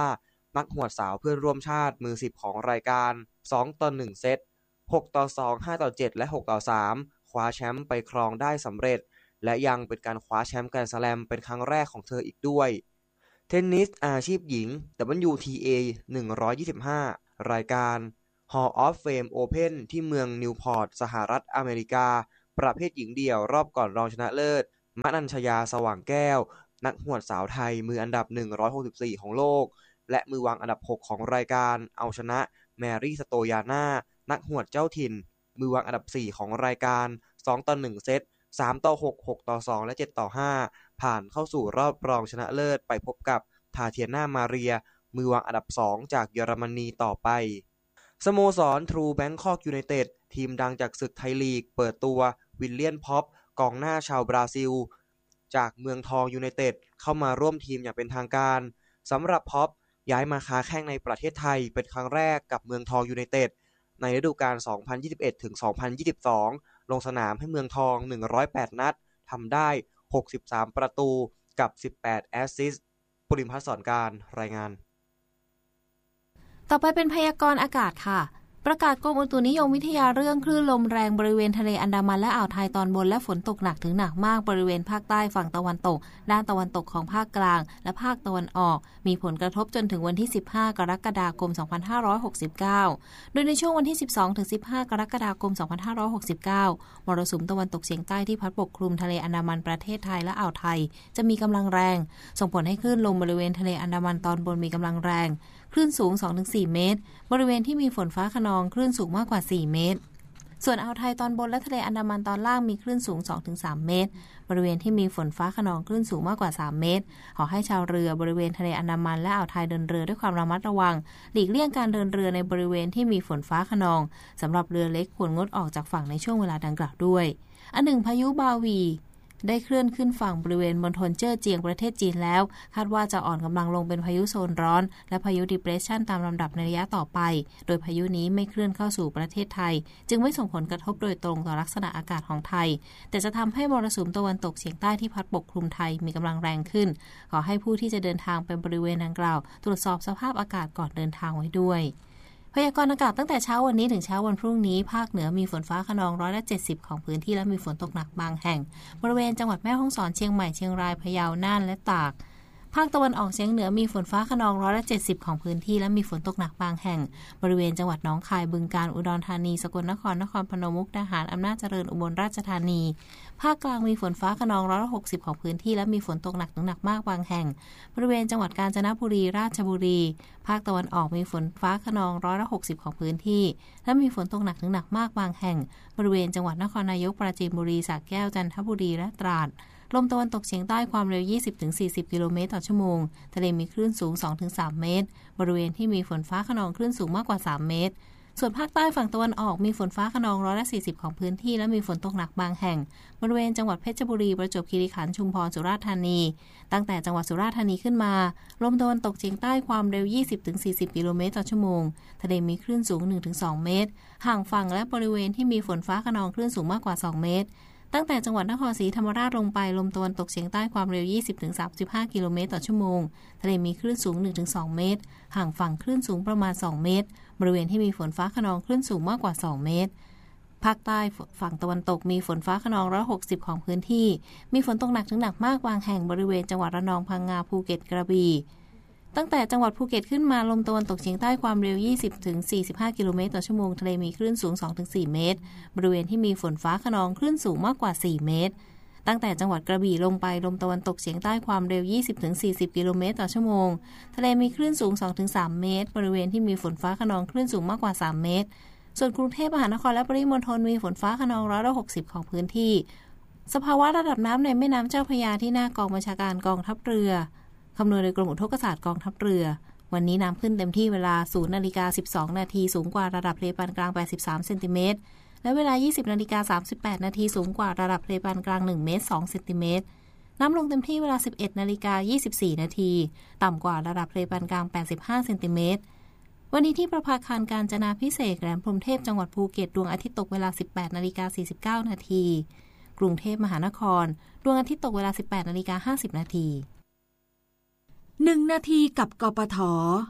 นักหวดสาวเพื่อนร่วมชาติมือสิบของรายการสองต่อหนึ่งเซตหกต่อสอง ห้าต่อเจ็ดและหกต่อสามคว้าแชมป์ไปครองได้สำเร็จและยังเป็นการคว้าแชมป์แกรนด์สแลมเป็นครั้งแรกของเธออีกด้วยเทนนิสอาชีพหญิง ดับเบิลยู ที เอ หนึ่งร้อยยี่สิบห้ารายการ Hall of Fame Open ที่เมืองนิวพอร์ตสหรัฐอเมริกาประเภทหญิงเดี่ยวรอบก่อนรองชนะเลิศมนัญชยาสว่างแก้วนักหวดสาวไทยมืออันดับหนึ่งร้อยหกสิบสี่ของโลกและมือวางอันดับหกของรายการเอาชนะแมรี่สโตยาน่านักหวดเจ้าถิ่นมือวางอันดับสี่ของรายการสองต่อหนึ่งเซตสามต่อหก หกต่อสองและเจ็ดต่อห้าผ่านเข้าสู่รอบรองชนะเลิศไปพบกับทาเทียนามาเรียมือวางอันดับสองจากเยอรมนีต่อไปสโมสร True Bangkok United ทีมดังจากศึกไทยลีกเปิดตัววิลเลียนพ็อปกองหน้าชาวบราซิลจากเมืองทองยูไนเต็ดเข้ามาร่วมทีมอย่างเป็นทางการสำหรับพ็อปย้ายมาค้าแข้งในประเทศไทยเป็นครั้งแรกกับเมืองทองยูไนเต็ดในฤดูกาล สองพันยี่สิบเอ็ดถึงสองพันยี่สิบสอง ลงสนามให้เมืองทองหนึ่งร้อยแปดนัดทำได้หกสิบสามประตูกับสิบแปดแอสซิสต์ปริมพัฒน์สอนการรายงานต่อไปเป็นพยากรณ์อากาศค่ะประกาศกรมอุตุนิยมวิทยาเรื่องคลื่นลมแรงบริเวณทะเลอันดามันและอ่าวไทยตอนบนและฝนตกหนักถึงหนักมากบริเวณภาคใต้ฝั่งตะวันตกด้านตะวันตกของภาคกลางและภาคตะวันออกมีผลกระทบจนถึงวันที่สิบห้ากรกฎาคมสองพันห้าร้อยหกสิบเก้าโดยในช่วงวันที่สิบสองถึงสิบห้ากรกฎาคมสองพันห้าร้อยหกสิบเก้ามรสุมตะวันตกเฉียงใต้ที่พัดปกคลุมทะเลอันดามันประเทศไทยและอ่าวไทยจะมีกำลังแรงส่งผลให้คลื่นลมบริเวณทะเลอันดามันตอนบนมีกำลังแรงคลื่นสูง สองถึงสี่ เมตรบริเวณที่มีฝนฟ้าคะนองคลื่นสูงมากกว่าสี่เมตรส่วนอ่าวไทยตอนบนและทะเลอันดามันตอนล่างมีคลื่นสูง สองถึงสาม เมตรบริเวณที่มีฝนฟ้าคะนองคลื่นสูงมากกว่าสามเมตรขอให้ชาวเรือบริเวณทะเลอันดามันและอ่าวไทยเดินเรือด้วยความระมัดระวังหลีกเลี่ยงการเดินเรือในบริเวณที่มีฝนฟ้าคะนองสำหรับเรือเล็กควรงดออกจากฝั่งในช่วงเวลาดังกล่าวด้วยอันหนึ่งพายุบาวีได้เคลื่อนขึ้นฝั่งบริเวณมณฑลเจ้อเจียงประเทศจีนแล้วคาดว่าจะอ่อนกำลังลงเป็นพายุโซนร้อนและพายุ Depression ตามลำดับในระยะต่อไปโดยพายุนี้ไม่เคลื่อนเข้าสู่ประเทศไทยจึงไม่ส่งผลกระทบโดยตรงต่อลักษณะอากาศของไทยแต่จะทำให้มรสุมตะวันตกเฉียงใต้ที่พัดปกคลุมไทยมีกำลังแรงขึ้นขอให้ผู้ที่จะเดินทางไปบริเวณดังกล่าวตรวจสอบสภาพอากาศก่อนเดินทางไว้ด้วยพยากรณ์อากาศตั้งแต่เช้าวันนี้ถึงเช้าวันพรุ่งนี้ภาคเหนือมีฝนฟ้าคะนองร้อยละเจ็ดสิบของพื้นที่และมีฝนตกหนักบางแห่งบริเวณจังหวัดแม่ฮ่องสอนเชียงใหม่เชียงรายพะเยาน่านและตากภาคตะวันออกเฉียงเหนือมีฝนฟ้าคะนองร้อยละเจ็ดสิบของพื้นที่และมีฝนตกหนักบางแห่งบริเวณจังหวัดหนองคายบึงกาฬอุดรธานีสกลนครนครพนมมุกดาหารอำนาจเจริญอุบลราชธานีภาคกลางมีฝนฟ้าคะนองร้อยละหกสิบของพื้นที่และมีฝนตกหนักถึงหนักมากบางแห่งบริเวณจังหวัดกาญจนบุรีราชบุรีภาคตะวันออกมีฝนฟ้าคะนองร้อยละหกสิบของพื้นที่และมีฝนตกหนักถึงหนักมากบางแห่งบริเวณจังหวัดนครนายกปราจีนบุรีสระแก้วจันทบุรีและตราดลมตะวันตกเฉียงใต้ความเร็ว ยี่สิบถึงสี่สิบ กิโลเมตรต่อชั่วโมงทะเลมีคลื่นสูง สองถึงสาม เมตรบริเวณที่มีฝนฟ้าคะนองคลื่นสูงมากกว่าสามเมตรส่วนภาคใต้ฝั่งตะวันออกมีฝนฟ้าคะนองร้อยละสี่สิบของพื้นที่และมีฝนตกหนักบางแห่งบริเวณจังหวัดเพชรบุรีประจวบคีรีขันธ์ชุมพรสุราษฎร์ธานีตั้งแต่จังหวัดสุราษฎร์ธานีขึ้นมาลมตะวันตกเฉียงใต้ความเร็ว ยี่สิบถึงสี่สิบ กิโลเมตรต่อชั่วโมงทะเลมีคลื่นสูง หนึ่งถึงสอง เมตรห่างฝั่งและบริเวณที่มีฝนฟ้าคะนองคลื่นสูงมากกว่าสองเมตรตั้งแต่จังหวัดนครศรีธรรมราชลงไปลมตะวันตกเฉียงใต้ความเร็ว ยี่สิบถึงสามสิบห้า กิโลเมตรต่อชั่วโมงทะเลมีคลื่นสูง หนึ่งถึงสอง เมตรห่างฝั่งคลื่นสูงประมาณสองเมตรบริเวณที่มีฝนฟ้าคะนองคลื่นสูงมากกว่าสองเมตรภาคใต้ฝั่งตะวันตกมีฝนฟ้าคะนองร้อยละหกสิบของพื้นที่มีฝนตกหนักถึงหนักมากบางแห่งบริเวณจังหวัดระนองพังงาภูเก็ตกระบี่ตั้งแต่จังหวัดภูเก็ตขึ้นมาลมตะวันตกเฉียงใต้ความเร็ว ยี่สิบถึงสี่สิบห้า กิโลเมตรต่อชั่วโมงทะเลมีคลื่นสูง สองถึงสี่ เมตรบริเวณที่มีฝนฟ้าคะนองคลื่นสูงมากกว่าสี่เมตรตั้งแต่จังหวัดกระบี่ลงไปลมตะวันตกเฉียงใต้ความเร็ว ยี่สิบถึงสี่สิบ กิโลเมตรต่อชั่วโมงทะเลมีคลื่นสูง สองถึงสาม เมตรบริเวณที่มีฝนฟ้าคะนองคลื่นสูงมากกว่าสามเมตรส่วนกรุงเทพมหานครและปริมณฑลมีฝนฟ้าคะนองร้อยละหกสิบของพื้นที่สภาวะระดับน้ำในแม่น้ำเจ้าพระยาที่หน้ากองบัญชาการกองทัพเรือคำนวณโดยกรมอุทกศาสตร์กองทัพเรือวันนี้น้ำขึ้นเต็มที่เวลา ศูนย์นาฬิกาสิบสองนาทีสูงกว่าระดับทะเลปานกลางแปดสิบสามเซนติเมตรและเวลา ยี่สิบนาฬิกาสามสิบแปดนาทีสูงกว่าระดับทะเลปานกลางหนึ่งเมตรสองเซนติเมตรน้ำลงเต็มที่เวลา สิบเอ็ดนาฬิกายี่สิบสี่นาทีต่ำกว่าระดับทะเลปานกลางแปดสิบห้าเซนติเมตรวันนี้ที่ประภาคารกาญจนาภิเษกแหลมพรหมเทพจังหวัดภูเก็ตดวงอาทิตย์ตกเวลา สิบแปดนาฬิกาสี่สิบเก้านาทีกรุงเทพมหานครดวงอาทิตย์ตกเวลา สิบแปดนาฬิกาห้าสิบนาทีหนึ่งนาทีกับกปท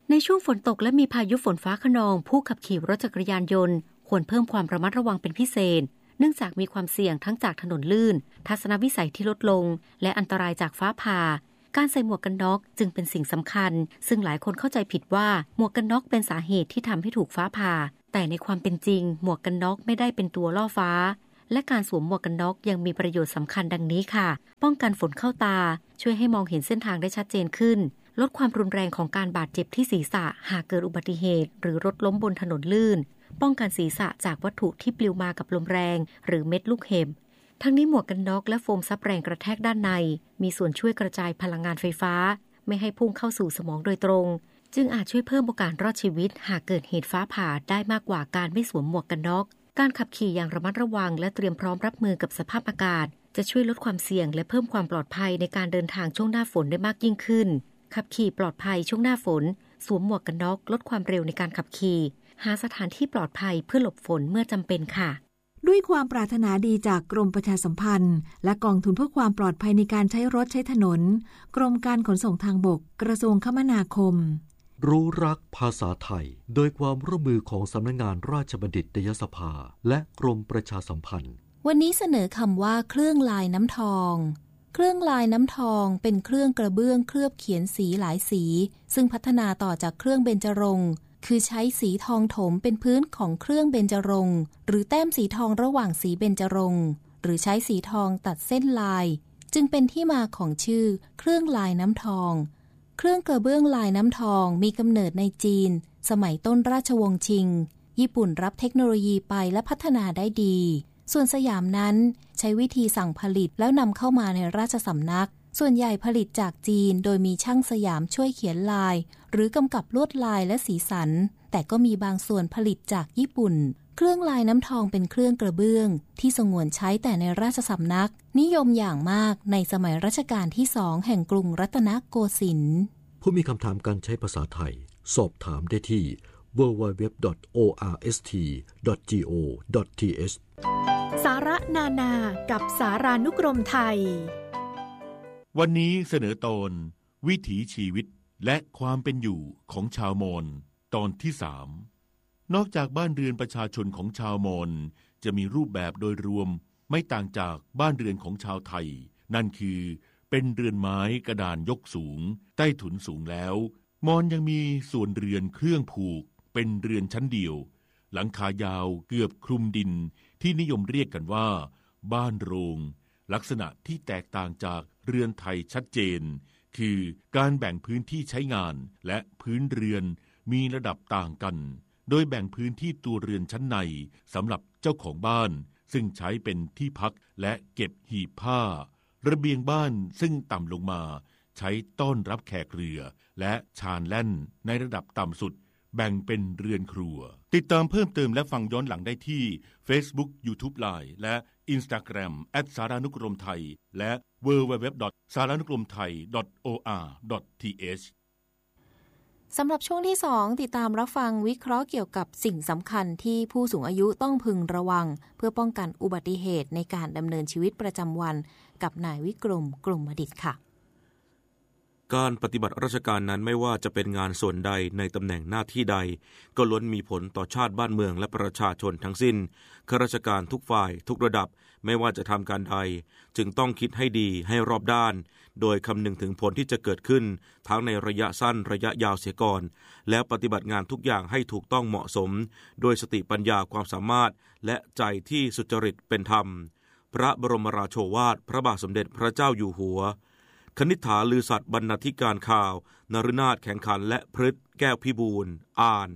ในช่วงฝนตกและมีพายุฝนฟ้าคะนองผู้ขับขี่รถจักรยานยนต์ควรเพิ่มความระมัดระวังเป็นพิเศษเนื่องจากมีความเสี่ยงทั้งจากถนนลื่นทัศนวิสัยที่ลดลงและอันตรายจากฟ้าผ่าการใส่หมวกกันน็อกจึงเป็นสิ่งสำคัญซึ่งหลายคนเข้าใจผิดว่าหมวกกันน็อกเป็นสาเหตุที่ทำให้ถูกฟ้าผ่าแต่ในความเป็นจริงหมวกกันน็อกไม่ได้เป็นตัวล่อฟ้าและการสวมหมวกกันน็อกยังมีประโยชน์สำคัญดังนี้ค่ะป้องกันฝนเข้าตาช่วยให้มองเห็นเส้นทางได้ชัดเจนขึ้นลดความรุนแรงของการบาดเจ็บที่ศีรษะหากเกิดอุบัติเหตุหรือรถล้มบนถนนลื่นป้องกันศีรษะจากวัตถุที่ปลิวมากับลมแรงหรือเม็ดลูกเห็บทั้งนี้หมวกกันน็อกและโฟมซับแรงกระแทกด้านในมีส่วนช่วยกระจายพลังงานไฟฟ้าไม่ให้พุ่งเข้าสู่สมองโดยตรงจึงอาจช่วยเพิ่มโอกาสรอดชีวิตหากเกิดเหตุฟ้าผ่าได้มากกว่าการไม่สวมหมวกกันน็อกการขับขี่อย่างระมัดระวังและเตรียมพร้อมรับมือกับสภาพอากาศจะช่วยลดความเสี่ยงและเพิ่มความปลอดภัยในการเดินทางช่วงหน้าฝนได้มากยิ่งขึ้นขับขี่ปลอดภัยช่วงหน้าฝนสวมหมวกกันน็อกลดความเร็วในการขับขี่หาสถานที่ปลอดภัยเพื่อหลบฝนเมื่อจำเป็นค่ะด้วยความปรารถนาดีจากกรมประชาสัมพันธ์และกองทุนเพื่อความปลอดภัยในการใช้รถใช้ถนนกรมการขนส่งทางบกกระทรวงคมนาคมรู้รักภาษาไทยโดยความร่วมมือของสำนักงานราชบัณฑิตยสภาและกรมประชาสัมพันธ์วันนี้เสนอคำว่าเครื่องลายน้ำทองเครื่องลายน้ำทองเป็นเครื่องกระเบื้องเคลือบเขียนสีหลายสีซึ่งพัฒนาต่อจากเครื่องเบญจรงค์คือใช้สีทองถมเป็นพื้นของเครื่องเบญจรงค์หรือแต้มสีทองระหว่างสีเบญจรงค์หรือใช้สีทองตัดเส้นลายจึงเป็นที่มาของชื่อเครื่องลายน้ำทองเครื่องกระเบื้องลายน้ำทองมีกำเนิดในจีนสมัยต้นราชวงศ์ชิงญี่ปุ่นรับเทคโนโลยีไปและพัฒนาได้ดีส่วนสยามนั้นใช้วิธีสั่งผลิตแล้วนำเข้ามาในราชสำนักส่วนใหญ่ผลิตจากจีนโดยมีช่างสยามช่วยเขียนลายหรือกำกับลวดลายและสีสันแต่ก็มีบางส่วนผลิตจากญี่ปุ่นเครื่องลายน้ำทองเป็นเครื่องกระเบื้องที่สงวนใช้แต่ในราชสำนักนิยมอย่างมากในสมัยรัชกาลที่สองแห่งกรุงรัตนโกสินทร์ผู้มีคำถามการใช้ภาษาไทยสอบถามได้ที่ ดับเบิลยู ดับเบิลยู ดับเบิลยู ดอท โอ อาร์ เอส ที ดอท จี โอ ดอท ที เอชสาระนานากับสารานุกรมไทยวันนี้เสนอตอนวิถีชีวิตและความเป็นอยู่ของชาวมอญตอนที่สามนอกจากบ้านเรือนประชาชนของชาวมอญจะมีรูปแบบโดยรวมไม่ต่างจากบ้านเรือนของชาวไทยนั่นคือเป็นเรือนไม้กระดานยกสูงใต้ถุนสูงแล้วมอญยังมีส่วนเรือนเครื่องผูกเป็นเรือนชั้นเดียวหลังคายาวเกือบคลุมดินที่นิยมเรียกกันว่าบ้านโรงลักษณะที่แตกต่างจากเรือนไทยชัดเจนคือการแบ่งพื้นที่ใช้งานและพื้นเรือนมีระดับต่างกันโดยแบ่งพื้นที่ตัวเรือนชั้นในสำหรับเจ้าของบ้านซึ่งใช้เป็นที่พักและเก็บหีบผ้าระเบียงบ้านซึ่งต่ำลงมาใช้ต้อนรับแขกเรือและชานแล่นในระดับต่ำสุดแบ่งเป็นเรือนครัวติดตามเพิ่มเติมและฟังย้อนหลังได้ที่ Facebook YouTube Line และ Instagram แอท สารานุกรมไทยและ ดับเบิลยู ดับเบิลยู ดับเบิลยู ดอท สารานุกรมไทย ดอท โอ อาร์ ดอท ที เอชสำหรับช่วงที่สองติดตามรับฟังวิเคราะห์เกี่ยวกับสิ่งสำคัญที่ผู้สูงอายุต้องพึงระวังเพื่อป้องกันอุบัติเหตุในการดำเนินชีวิตประจำวันกับนายวิกรมกลุ่มอดิษฐ์ค่ะการปฏิบัติราชการนั้นไม่ว่าจะเป็นงานส่วนใดในตำแหน่งหน้าที่ใดก็ล้วนมีผลต่อชาติบ้านเมืองและประชาชนทั้งสิ้นข้าราชการทุกฝ่ายทุกระดับไม่ว่าจะทำการใดจึงต้องคิดให้ดีให้รอบด้านโดยคำนึงถึงผลที่จะเกิดขึ้นทั้งในระยะสั้นระยะยาวเสียก่อนแล้วปฏิบัติงานทุกอย่างให้ถูกต้องเหมาะสมโดยสติปัญญาความสามารถและใจที่สุจริตเป็นธรรมพระบรมราโชวาทพระบาทสมเด็จพระเจ้าอยู่หัวคณิษฐาลือสัตย์บรรณาธิการข่าวนฤนาถแข่งขันและพฤทธิ์แก้วพิบูลอ่าน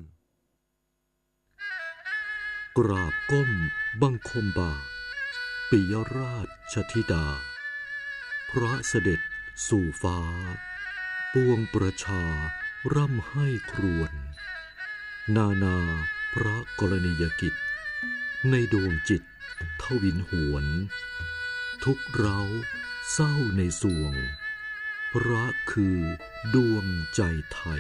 กราบก้มบังคมบาทปิยราชธิดาพระเสด็จสู่ฟ้าปวงประชาร่ำให้ครวญนานาพระกรณียกิจในดวงจิตทวินหวนทุกเร้าเศร้าในสวงพระคือดวงใจไทย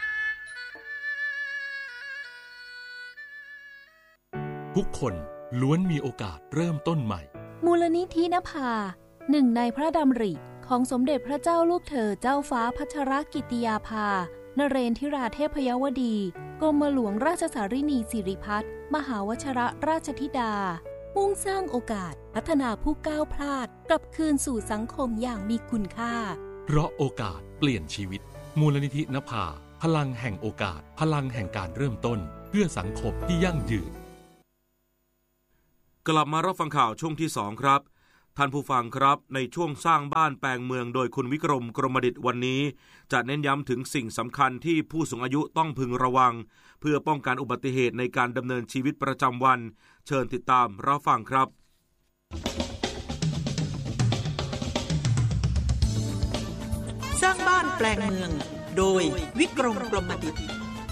ทุกคนล้วนมีโอกาสเริ่มต้นใหม่มูลนิธินภาหนึ่งในพระดำริของสมเด็จพระเจ้าลูกเธอเจ้าฟ้าพัชรกิติยาภานเรนทิราเทพยวดีกรมหลวงราชสารินีสิริพัฒน์มหาวชรราชธิดามุ่งสร้างโอกาสพัฒนาผู้ก้าวพลาดกลับคืนสู่สังคมอย่างมีคุณค่าเพราะโอกาสเปลี่ยนชีวิตมูลนิธินภาพลังแห่งโอกาสพลังแห่งการเริ่มต้นเพื่อสังคมที่ยั่งยืนกลับมารับฟังข่าวช่วงที่สองครับท่านผู้ฟังครับในช่วงสร้างบ้านแปลงเมืองโดยคุณวิกรมกรมดิษฐ์วันนี้จะเน้นย้ำถึงสิ่งสำคัญที่ผู้สูงอายุต้องพึงระวังเพื่อป้องกันอุบัติเหตุในการดำเนินชีวิตประจำวันเชิญติดตามรับฟังครับสร้างบ้านแปลงเมืองโดยวิกรมกรมดิษฐ์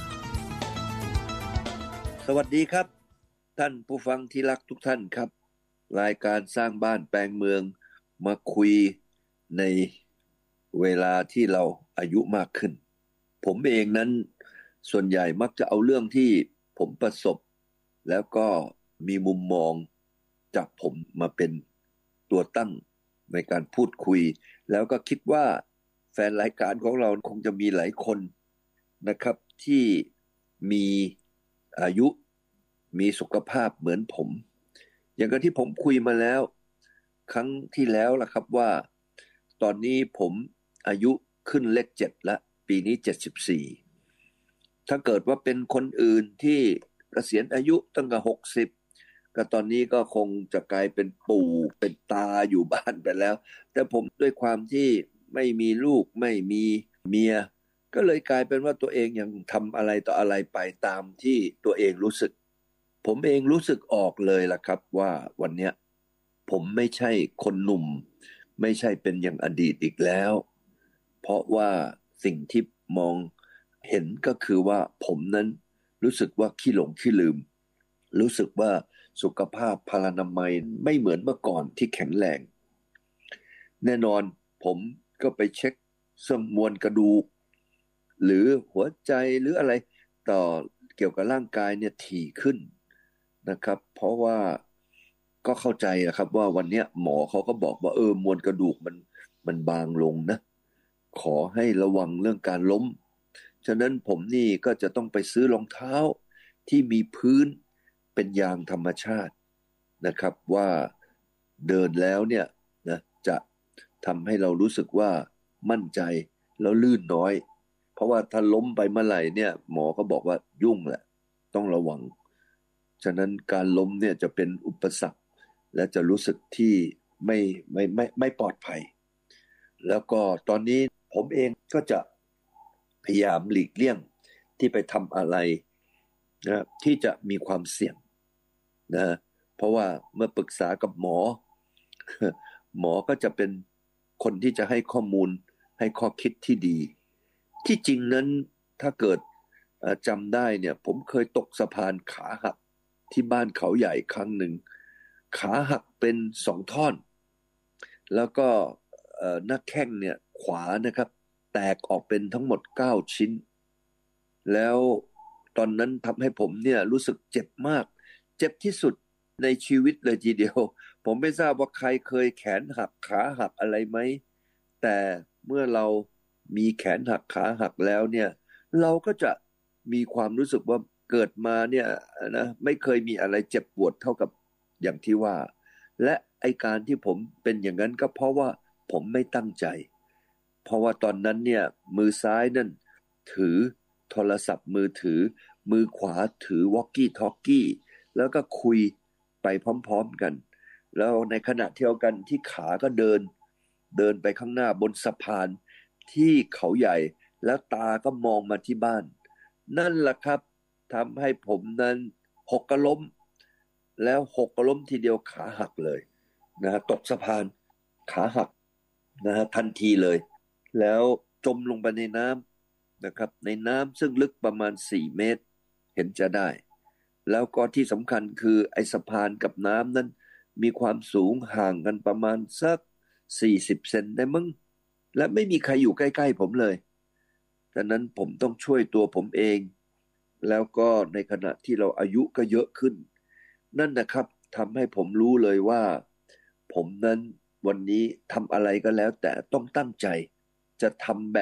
สวัสดีครับท่านผู้ฟังที่รักทุกท่านครับรายการสร้างบ้านแปลงเมืองมาคุยในเวลาที่เราอายุมากขึ้นผมเองนั้นส่วนใหญ่มักจะเอาเรื่องที่ผมประสบแล้วก็มีมุมมองจากผมมาเป็นตัวตั้งในการพูดคุยแล้วก็คิดว่าแฟนรายการของเราคงจะมีหลายคนนะครับที่มีอายุมีสุขภาพเหมือนผมอย่างที่ผมคุยมาแล้วครั้งที่แล้วล่ะครับว่าตอนนี้ผมอายุขึ้นเลขเจ็ดละปีนี้เจ็ดสิบสี่ถ้าเกิดว่าเป็นคนอื่นที่เกษียณอายุตั้งแต่หกสิบก็ตอนนี้ก็คงจะกลายเป็นปู่เป็นตาอยู่บ้านไปแล้วแต่ผมด้วยความที่ไม่มีลูกไม่มีเมียก็เลยกลายเป็นว่าตัวเองยังทำอะไรต่ออะไรไปตามที่ตัวเองรู้สึกผมเองรู้สึกออกเลยล่ะครับว่าวันนี้ผมไม่ใช่คนหนุ่มไม่ใช่เป็นอย่างอดีตอีกแล้วเพราะว่าสิ่งที่มองเห็นก็คือว่าผมนั้นรู้สึกว่าขี้หลงขี้ลืมรู้สึกว่าสุขภาพพลานามัยไม่เหมือนเมื่อก่อนที่แข็งแรงแน่นอนผมก็ไปเช็คเสื่อมมวลกระดูกหรือหัวใจหรืออะไรต่อเกี่ยวกับร่างกายเนี่ยถี่ขึ้นนะครับเพราะว่าก็เข้าใจนะครับว่าวันนี้หมอเขาก็บอกว่าเออมวลกระดูกมันมันบางลงนะขอให้ระวังเรื่องการล้มฉะนั้นผมนี่ก็จะต้องไปซื้อรองเท้าที่มีพื้นเป็นยางธรรมชาตินะครับว่าเดินแล้วเนี่ยนะจะทำให้เรารู้สึกว่ามั่นใจแล้วลื่นน้อยเพราะว่าถ้าล้มไปเมื่อไหร่เนี่ยหมอก็บอกว่ายุ่งแหละต้องระวังฉะนั้นการล้มเนี่ยจะเป็นอุปสรรคและจะรู้สึกที่ไม่ไม่ไม่ไม่ปลอดภัยแล้วก็ตอนนี้ผมเองก็จะพยายามหลีกเลี่ยงที่ไปทำอะไรนะที่จะมีความเสี่ยงนะเพราะว่าเมื่อปรึกษากับหมอหมอก็จะเป็นคนที่จะให้ข้อมูลให้ข้อคิดที่ดีที่จริงนั้นถ้าเกิดจำได้เนี่ยผมเคยตกสะพานขาหักที่บ้านเขาใหญ่ครั้งหนึ่งขาหักเป็นสองท่อนแล้วก็หน้าแข้งเนี่ยขวานะครับแตกออกเป็นทั้งหมดเก้าชิ้นแล้วตอนนั้นทำให้ผมเนี่ยรู้สึกเจ็บมากเจ็บที่สุดในชีวิตเลยทีเดียวผมไม่ทราบว่าใครเคยแขนหักขาหักอะไรไหมแต่เมื่อเรามีแขนหักขาหักแล้วเนี่ยเราก็จะมีความรู้สึกว่าเกิดมาเนี่ยนะไม่เคยมีอะไรเจ็บปวดเท่ากับอย่างที่ว่าและไอการที่ผมเป็นอย่างนั้นก็เพราะว่าผมไม่ตั้งใจเพราะว่าตอนนั้นเนี่ยมือซ้ายนั่นถือโทรศัพท์มือถือมือขวาถือวอลกี้ทอลกี้แล้วก็คุยไปพร้อมๆกันแล้วในขณะเดียวกันที่ขาก็เดินเดินไปข้างหน้าบนสะพานที่เขาใหญ่แล้วตาก็มองมาที่บ้านนั่นแหละครับทำให้ผมนั้นหกล้มแล้วหกล้มทีเดียวขาหักเลยนะฮะตกสะพานขาหักนะฮะทันทีเลยแล้วจมลงไปในน้ำนะครับในน้ำซึ่งลึกประมาณสี่เมตรเห็นจะได้แล้วก็ที่สำคัญคือไอ้สะพานกับน้ำนั้นมีความสูงห่างกันประมาณสักสี่สิบเซนได้มั้งและไม่มีใครอยู่ใกล้ๆผมเลยฉะนั้นผมต้องช่วยตัวผมเองแล้วก็ในขณะที่เราอายุก็เยอะขึ้นนั่นนะครับทำให้ผมรู้เลยว่าผมนั้นวันนี้ทำอะไรก็แล้วแต่ต้องตั้งใจจะทำแบบ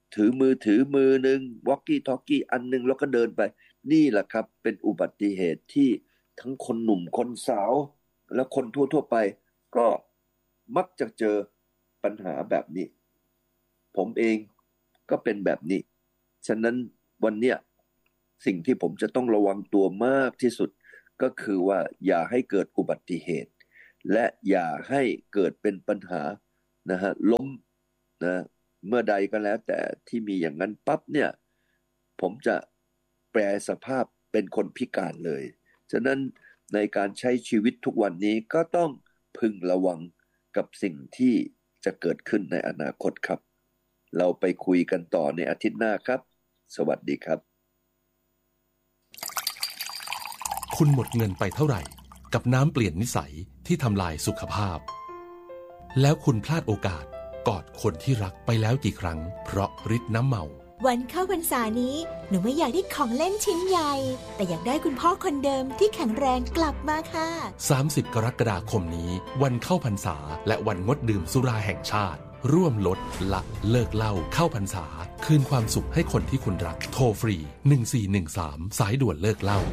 ถือมือถือมือนึงวอกกี้ทอกกี้อันนึงแล้วก็เดินไปนี่แหละครับเป็นอุบัติเหตุที่ทั้งคนหนุ่มคนสาวและคนทั่วๆไปก็มักจะเจอปัญหาแบบนี้ผมเองก็เป็นแบบนี้ฉะนั้นวันเนี้ยสิ่งที่ผมจะต้องระวังตัวมากที่สุดก็คือว่าอย่าให้เกิดอุบัติเหตุและอย่าให้เกิดเป็นปัญหานะฮะล้มนะเมื่อใดก็แล้วแต่ที่มีอย่างนั้นปั๊บเนี่ยผมจะแปลสภาพเป็นคนพิการเลยฉะนั้นในการใช้ชีวิตทุกวันนี้ก็ต้องพึงระวังกับสิ่งที่จะเกิดขึ้นในอนาคตครับเราไปคุยกันต่อในอาทิตย์หน้าครับสวัสดีครับคุณหมดเงินไปเท่าไหร่กับน้ำเปลี่ยนนิสัยที่ทำลายสุขภาพแล้วคุณพลาดโอกาสกอดคนที่รักไปแล้วกี่ครั้งเพราะฤทธิ์น้ำเมาวันเข้าพรรษานี้หนูไม่อยากได้ของเล่นชิ้นใหญ่แต่อยากได้คุณพ่อคนเดิมที่แข็งแรงกลับมาค่ะสามสิบกรกฎาคมนี้วันเข้าพรรษาและวันงดดื่มสุราแห่งชาติร่วมลดละเลิกเหล้าเข้าพรรษาคืนความสุขให้คนที่คุณรักโทรฟรีหนึ่งสี่หนึ่งสามสายด่วนเลิกเหล้า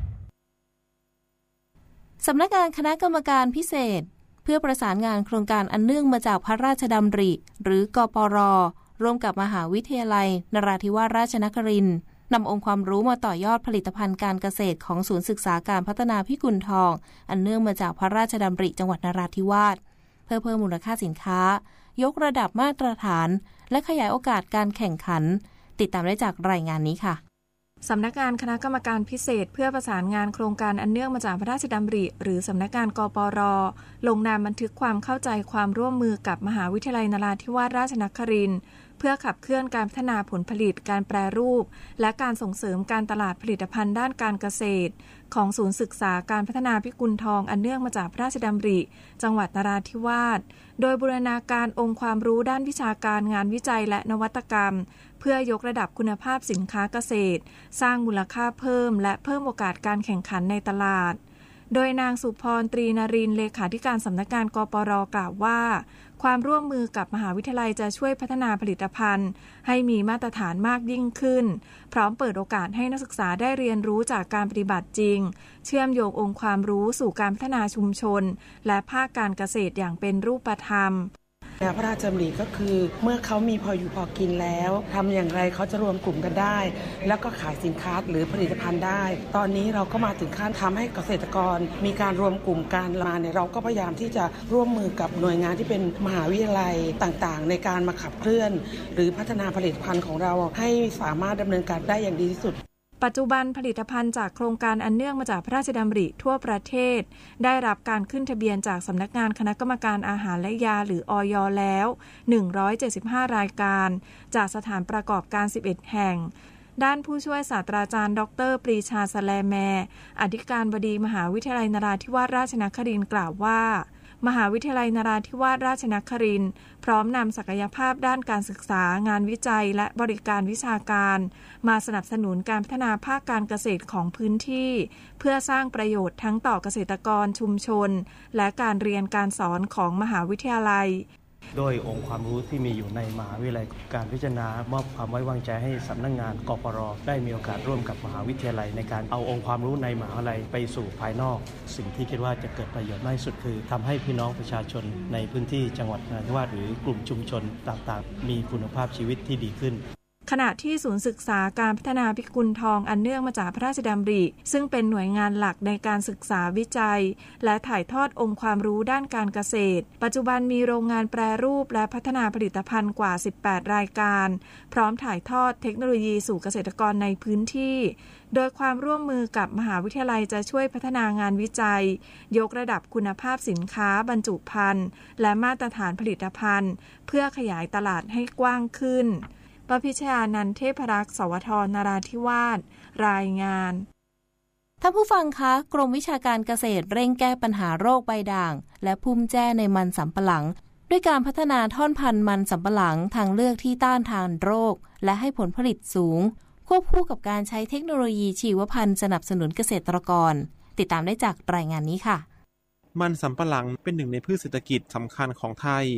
สำนักงานคณะกรรมการพิเศษเพื่อประสานงานโครงการอันเนื่องมาจากพระราชดำริหรือกปร.ร่วมกับมหาวิทยาลัยนราธิวาสราชนครินทร์นำองค์ความรู้มาต่อยอดผลิตภัณฑ์การเกษตรของศูนย์ศึกษาการพัฒนาพิกุลทองอันเนื่องมาจากพระราชดำริจังหวัดนราธิวาสเพื่อเพิ่มมูลค่าสินค้ายกระดับมาตรฐานและขยายโอกาสการแข่งขันติดตามได้จากรายงานนี้ค่ะสำนักงานคณะกรรมการพิเศษเพื่อประสานงานโครงการอันเนื่องมาจากพระราชดำริหรือสำนักงานกปร.ลงนามบันทึกความเข้าใจความร่วมมือกับมหาวิทยาลัยนราธิวาสราชนครินทร์เพื่อขับเคลื่อนการพัฒนาผลผลิตการแปรรูปและการส่งเสริมการตลาดผลิตภัณฑ์ด้านการเกษตรของศูนย์ศึกษาการพัฒนาพิกุลทองอันเนื่องมาจากพระราชดำริจังหวัดนราธิวาสโดยบูรณาการองค์ความรู้ด้านวิชาการงานวิจัยและนวัตกรรมเพื่อยกระดับคุณภาพสินค้าเกษตรสร้างมูลค่าเพิ่มและเพิ่มโอกาสการแข่งขันในตลาดโดยนางสุพรตรีนรินทร์เลขาธิการสำนักงานกปร.กล่าวว่าความร่วมมือกับมหาวิทยาลัยจะช่วยพัฒนาผลิตภัณฑ์ให้มีมาตรฐานมากยิ่งขึ้นพร้อมเปิดโอกาสให้นักศึกษาได้เรียนรู้จากการปฏิบัติจริงเชื่อมโยงองค์ความรู้สู่การพัฒนาชุมชนและภาคการเกษตรอย่างเป็นรูปธรรมพระราชดำริก็คือเมื่อเขามีพออยู่พอกินแล้วทำอย่างไรเขาจะรวมกลุ่มกันได้แล้วก็ขายสินค้าหรือผลิตภัณฑ์ได้ตอนนี้เราก็มาถึงขั้นทำให้เกษตรกรมีการรวมกลุ่มกันมาเนี่ยเราก็พยายามที่จะร่วมมือกับหน่วยงานที่เป็นมหาวิทยาลัยต่างๆในการมาขับเคลื่อนหรือพัฒนาผลิตภัณฑ์ของเราให้สามารถดำเนินการได้อย่างดีที่สุดปัจจุบันผลิตภัณฑ์จากโครงการอันเนื่องมาจากพระราชดำริทั่วประเทศได้รับการขึ้นทะเบียนจากสำนักงานคณะกรรมการอาหารและยาหรืออย.แล้วหนึ่งร้อยเจ็ดสิบห้ารายการจากสถานประกอบการสิบเอ็ดแห่งด้านผู้ช่วยศาสตราจารย์ดร.ปรีชาสแลแมอธิการบดีมหาวิทยาลัยนราธิวาสราชนครินทร์กล่าวว่ามหาวิทยาลัยนราธิวาสราชนครินทร์พร้อมนำศักยภาพด้านการศึกษางานวิจัยและบริการวิชาการมาสนับสนุนการพัฒนาภาคการเกษตรของพื้นที่เพื่อสร้างประโยชน์ทั้งต่อเกษตรกรชุมชนและการเรียนการสอนของมหาวิทยาลัยโดยองค์ความรู้ที่มีอยู่ในมหาวิทยาลัยการพิจารณามอบความไว้วางใจให้สำนักงานกปร.ได้มีโอกาสร่วมกับมหาวิทยาลัยในการเอาองค์ความรู้ในมหาวิทยาลัยไปสู่ภายนอกสิ่งที่คิดว่าจะเกิดประโยชน์มากที่สุดคือทำให้พี่น้องประชาชนในพื้นที่จังหวัดนราธิวาสหรือกลุ่มชุมชนต่างๆมีคุณภาพชีวิตที่ดีขึ้นขณะที่ศูนย์ศึกษาการพัฒนาพิกุลทองอันเนื่องมาจากพระราชดำริซึ่งเป็นหน่วยงานหลักในการศึกษาวิจัยและถ่ายทอดองค์ความรู้ด้านการเกษตรปัจจุบันมีโรงงานแปรรูปและพัฒนาผลิตภัณฑ์กว่าสิบแปดรายการพร้อมถ่ายทอดเทคโนโลยีสู่เกษตรกรในพื้นที่โดยความร่วมมือกับมหาวิทยาลัยจะช่วยพัฒนางานวิจัยยกระดับคุณภาพสินค้าบรรจุภัณฑ์และมาตรฐานผลิตภัณฑ์เพื่อขยายตลาดให้กว้างขึ้นปพิชญานันท์เทพรักษ์สวทนราธิวาสรายงานท่านผู้ฟังคะกรมวิชาการเกษตรเร่งแก้ปัญหาโรคใบด่างและพุ่มแจ้ในมันสำปะหลังด้วยการพัฒนาท่อนพันธุ์มันสำปะหลังทางเลือกที่ต้านทานโรคและให้ผลผลิตสูงควบคู่กับการใช้เทคโนโลยีชีวพันธุ์สนับสนุนเกษตรกรติดตามได้จากรายงานนี้ค่ะมันสำปะหลังเป็นหนึ่งในพืชเศรษฐกิจสำคัญของไทย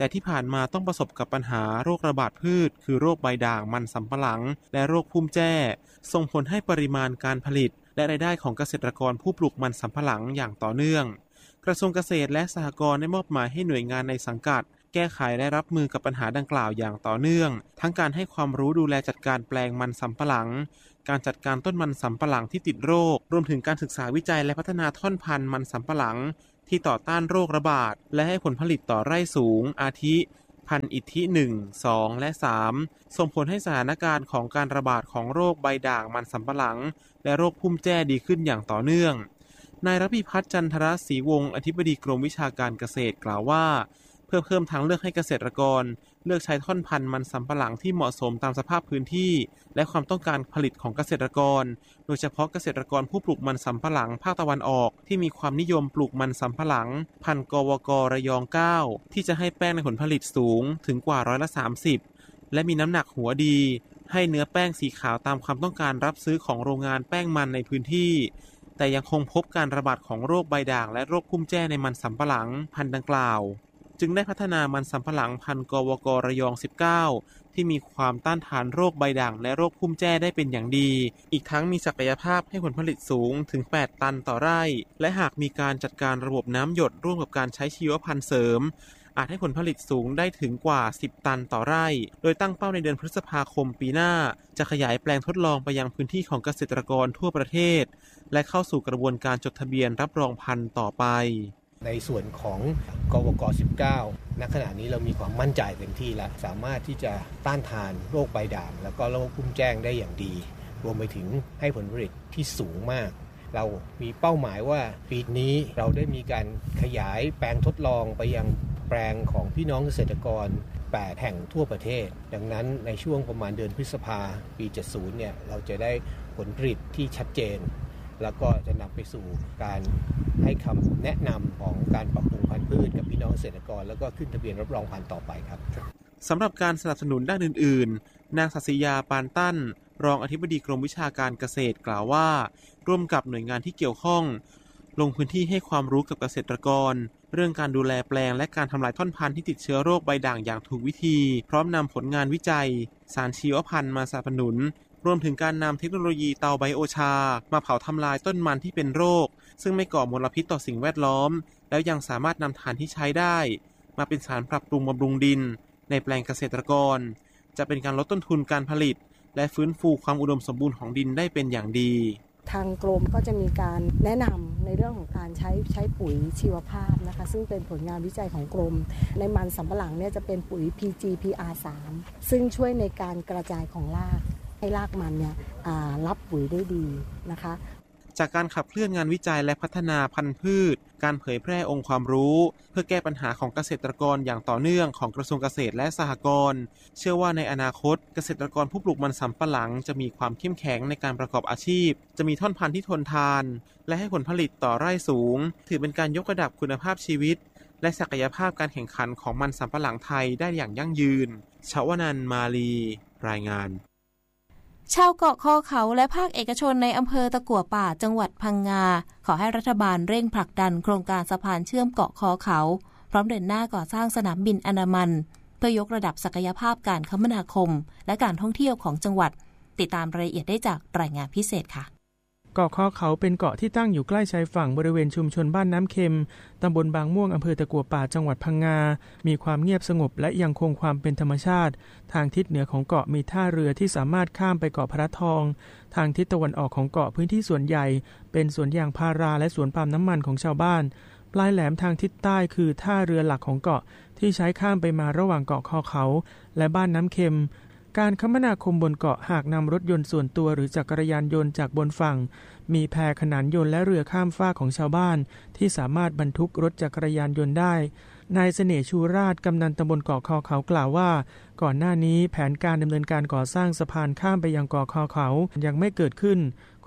แต่ที่ผ่านมาต้องประสบกับปัญหาโรคระบาดพืชคือโรคใบด่างมันสำปะหลังและโรคพุ่มแจ้ส่งผลให้ปริมาณการผลิตและรายได้ของเกษตรกรผู้ปลูกมันสำปะหลังอย่างต่อเนื่องกระทรวงเกษตรและสหกรณ์ได้มอบหมายให้หน่วยงานในสังกัดแก้ไขและรับมือกับปัญหาดังกล่าวอย่างต่อเนื่องทั้งการให้ความรู้ดูแลจัดการแปลงมันสำปะหลังการจัดการต้นมันสำปะหลังที่ติดโรครวมถึงการศึกษาวิจัยและพัฒนาท่อนพันธุ์มันสำปะหลังที่ต่อต้านโรคระบาดและให้ผลผลิตต่อไร่สูงอาทิพันธุ์อิทธิหนึ่ง สองและสามส่งผลให้สถานการณ์ของการระบาดของโรคใบด่างมันสำปะหลังและโรคพุ่มแจ้ดีขึ้นอย่างต่อเนื่องนายรพิพัฒน์จันทรศรีวงศ์อธิบดีกรมวิชาการเกษตรกล่าวว่าเพื่อเพิ่มทางเลือกให้เกษตรกรเลือกใช้ท่อนพันธุ์มันสำปะหลังที่เหมาะสมตามสภาพพื้นที่และความต้องการผลิตของเกษตรกรโดยเฉพาะเกษตรกรผู้ปลูกมันสำปะหลังภาคตะวันออกที่มีความนิยมปลูกมันสำปะหลังพันธุ์กวกระยองเก้าที่จะให้แป้งในผลผลิตสูงถึงกว่าร้อยละสามสิบและมีน้ำหนักหัวดีให้เนื้อแป้งสีขาวตามความต้องการรับซื้อของโรงงานแป้งมันในพื้นที่แต่ยังคงพบการระบาดของโรคใบด่างและโรคพุ่มแจ้ในมันสำปะหลังพันธุ์ดังกล่าวจึงได้พัฒนามันสำปะหลังพันธุ์กวกระยองสิบเก้าที่มีความต้านทานโรคใบด่างและโรคพุ่มแจ้ได้เป็นอย่างดีอีกทั้งมีศักยภาพให้ผลผลิตสูงถึงแปดตันต่อไร่และหากมีการจัดการระบบน้ำหยดร่วมกับการใช้ชีวพันธุ์เสริมอาจให้ผลผลิตสูงได้ถึงกว่าสิบตันต่อไร่โดยตั้งเป้าในเดือนพฤษภาคมปีหน้าจะขยายแปลงทดลองไปยังพื้นที่ของเกษตรกรทั่วประเทศและเข้าสู่กระบวนการจดทะเบียนรับรองพันธุ์ต่อไปในส่วนของกวกสิบเก้าณขณะนี้เรามีความมั่นใจเต็มที่แล้วสามารถที่จะต้านทานโรคใบด่างแล้วก็โรคพุ่มแจ้งได้อย่างดีรวมไปถึงให้ผลผลิตที่สูงมากเรามีเป้าหมายว่าปีนี้เราได้มีการขยายแปลงทดลองไปยังแปลงของพี่น้องเกษตรกรแปดแห่งทั่วประเทศดังนั้นในช่วงประมาณเดือนพฤษภาปีเจ็ดสิบเนี่ยเราจะได้ผลผลิตที่ชัดเจนแล้วก็จะนำไปสู่การให้คำแนะนำของการปรับปรุงพันธุ์พืชกับพี่น้องเกษตรกรแล้วก็ขึ้นทะเบียนรับรองพันธุ์ต่อไปครับสำหรับการสนับสนุนด้านอื่นๆนางศักดิ์ยาปานตั้นรองอธิบดีกรมวิชาการเกษตรกล่าวว่าร่วมกับหน่วยงานที่เกี่ยวข้องลงพื้นที่ให้ความรู้กับเกษตรกรเรื่องการดูแลแปลงและการทำลายท่อนพันธุ์ที่ติดเชื้อโรคใบด่างอย่างถูกวิธีพร้อมนำผลงานวิจัยสารชีวพันธุ์มาสนับสนุนรวมถึงการนำเทคโนโลยีเตาไบโอชามาเผาทำลายต้นมันที่เป็นโรคซึ่งไม่ก่อมลพิษต่อสิ่งแวดล้อมแล้วยังสามารถนำถ่านที่ใช้ได้มาเป็นสารปรับปรุงบำรุงดินในแปลงเกษตรกรจะเป็นการลดต้นทุนการผลิตและฟื้นฟูความอุดมสมบูรณ์ของดินได้เป็นอย่างดีทางกรมก็จะมีการแนะนำในเรื่องของการใช้ใช้ปุ๋ยชีวภาพนะคะซึ่งเป็นผลงานวิจัยของกรมในมันสำปะหลังเนี่ยจะเป็นปุ๋ย พี จี พี อาร์ สาม ซึ่งช่วยในการกระจายของรากให้รากมันเนี่ยรับปุ๋ยได้ดีนะคะจากการขับเคลื่อนงานวิจัยและพัฒนาพันธุ์พืชการเผยแพร่องค์ความรู้เพื่อแก้ปัญหาของเกษตรกรอย่างต่อเนื่องของกระทรวงเกษตรและสหกรณ์เชื่อว่าในอนาคตเกษตรกรผู้ปลูกมันสำปะหลังจะมีความเข้มแข็งในการประกอบอาชีพจะมีท่อนพันธุ์ที่ทนทานและให้ผลผลิตต่อไร่สูงถือเป็นการยกระดับคุณภาพชีวิตและศักยภาพการแข่งขันของมันสำปะหลังไทยได้อย่างยั่งยืนชวนันท์มาลีรายงานชาวเกาะคอเขาและภาคเอกชนในอำเภอตะกั่วป่าจังหวัดพังงาขอให้รัฐบาลเร่งผลักดันโครงการสะพานเชื่อมเกาะคอเขาพร้อมเดินหน้าก่อสร้างสนามบินอันดามันเพื่อยกระดับศักยภาพการคมนาคมและการท่องเที่ยวของจังหวัดติดตามรายละเอียดได้จากรายงานพิเศษค่ะเกาะคอเขาเป็นเกาะที่ตั้งอยู่ใกล้ชายฝั่งบริเวณชุมชนบ้านน้ำเค็มตำบลบางม่วงอำเภอตะกั่วป่าจังหวัดพังงามีความเงียบสงบและยังคงความเป็นธรรมชาติทางทิศเหนือของเกาะมีท่าเรือที่สามารถข้ามไปเกาะพระทองทางทิศตะวันออกของเกาะพื้นที่ส่วนใหญ่เป็นสวนยางพาราและสวนปาล์มน้ำมันของชาวบ้านปลายแหลมทางทิศใต้คือท่าเรือหลักของเกาะที่ใช้ข้ามไปมาระหว่างเกาะคอเขาและบ้านน้ำเค็มการคมนาคมบนเกาะหากนำรถยนต์ส่วนตัวหรือจักรยานยนต์จากบนฝั่งมีแพขนานยนต์และเรือข้ามฟากของชาวบ้านที่สามารถบรรทุกรถจักรยานยนต์ได้นายเสน่ห์ชูราชกำนันตำบลเกาะคอเขากล่าวว่าก่อนหน้านี้แผนการดำเนินการก่อสร้างสะพานข้ามไปยังเกาะคอเขายังไม่เกิดขึ้นโค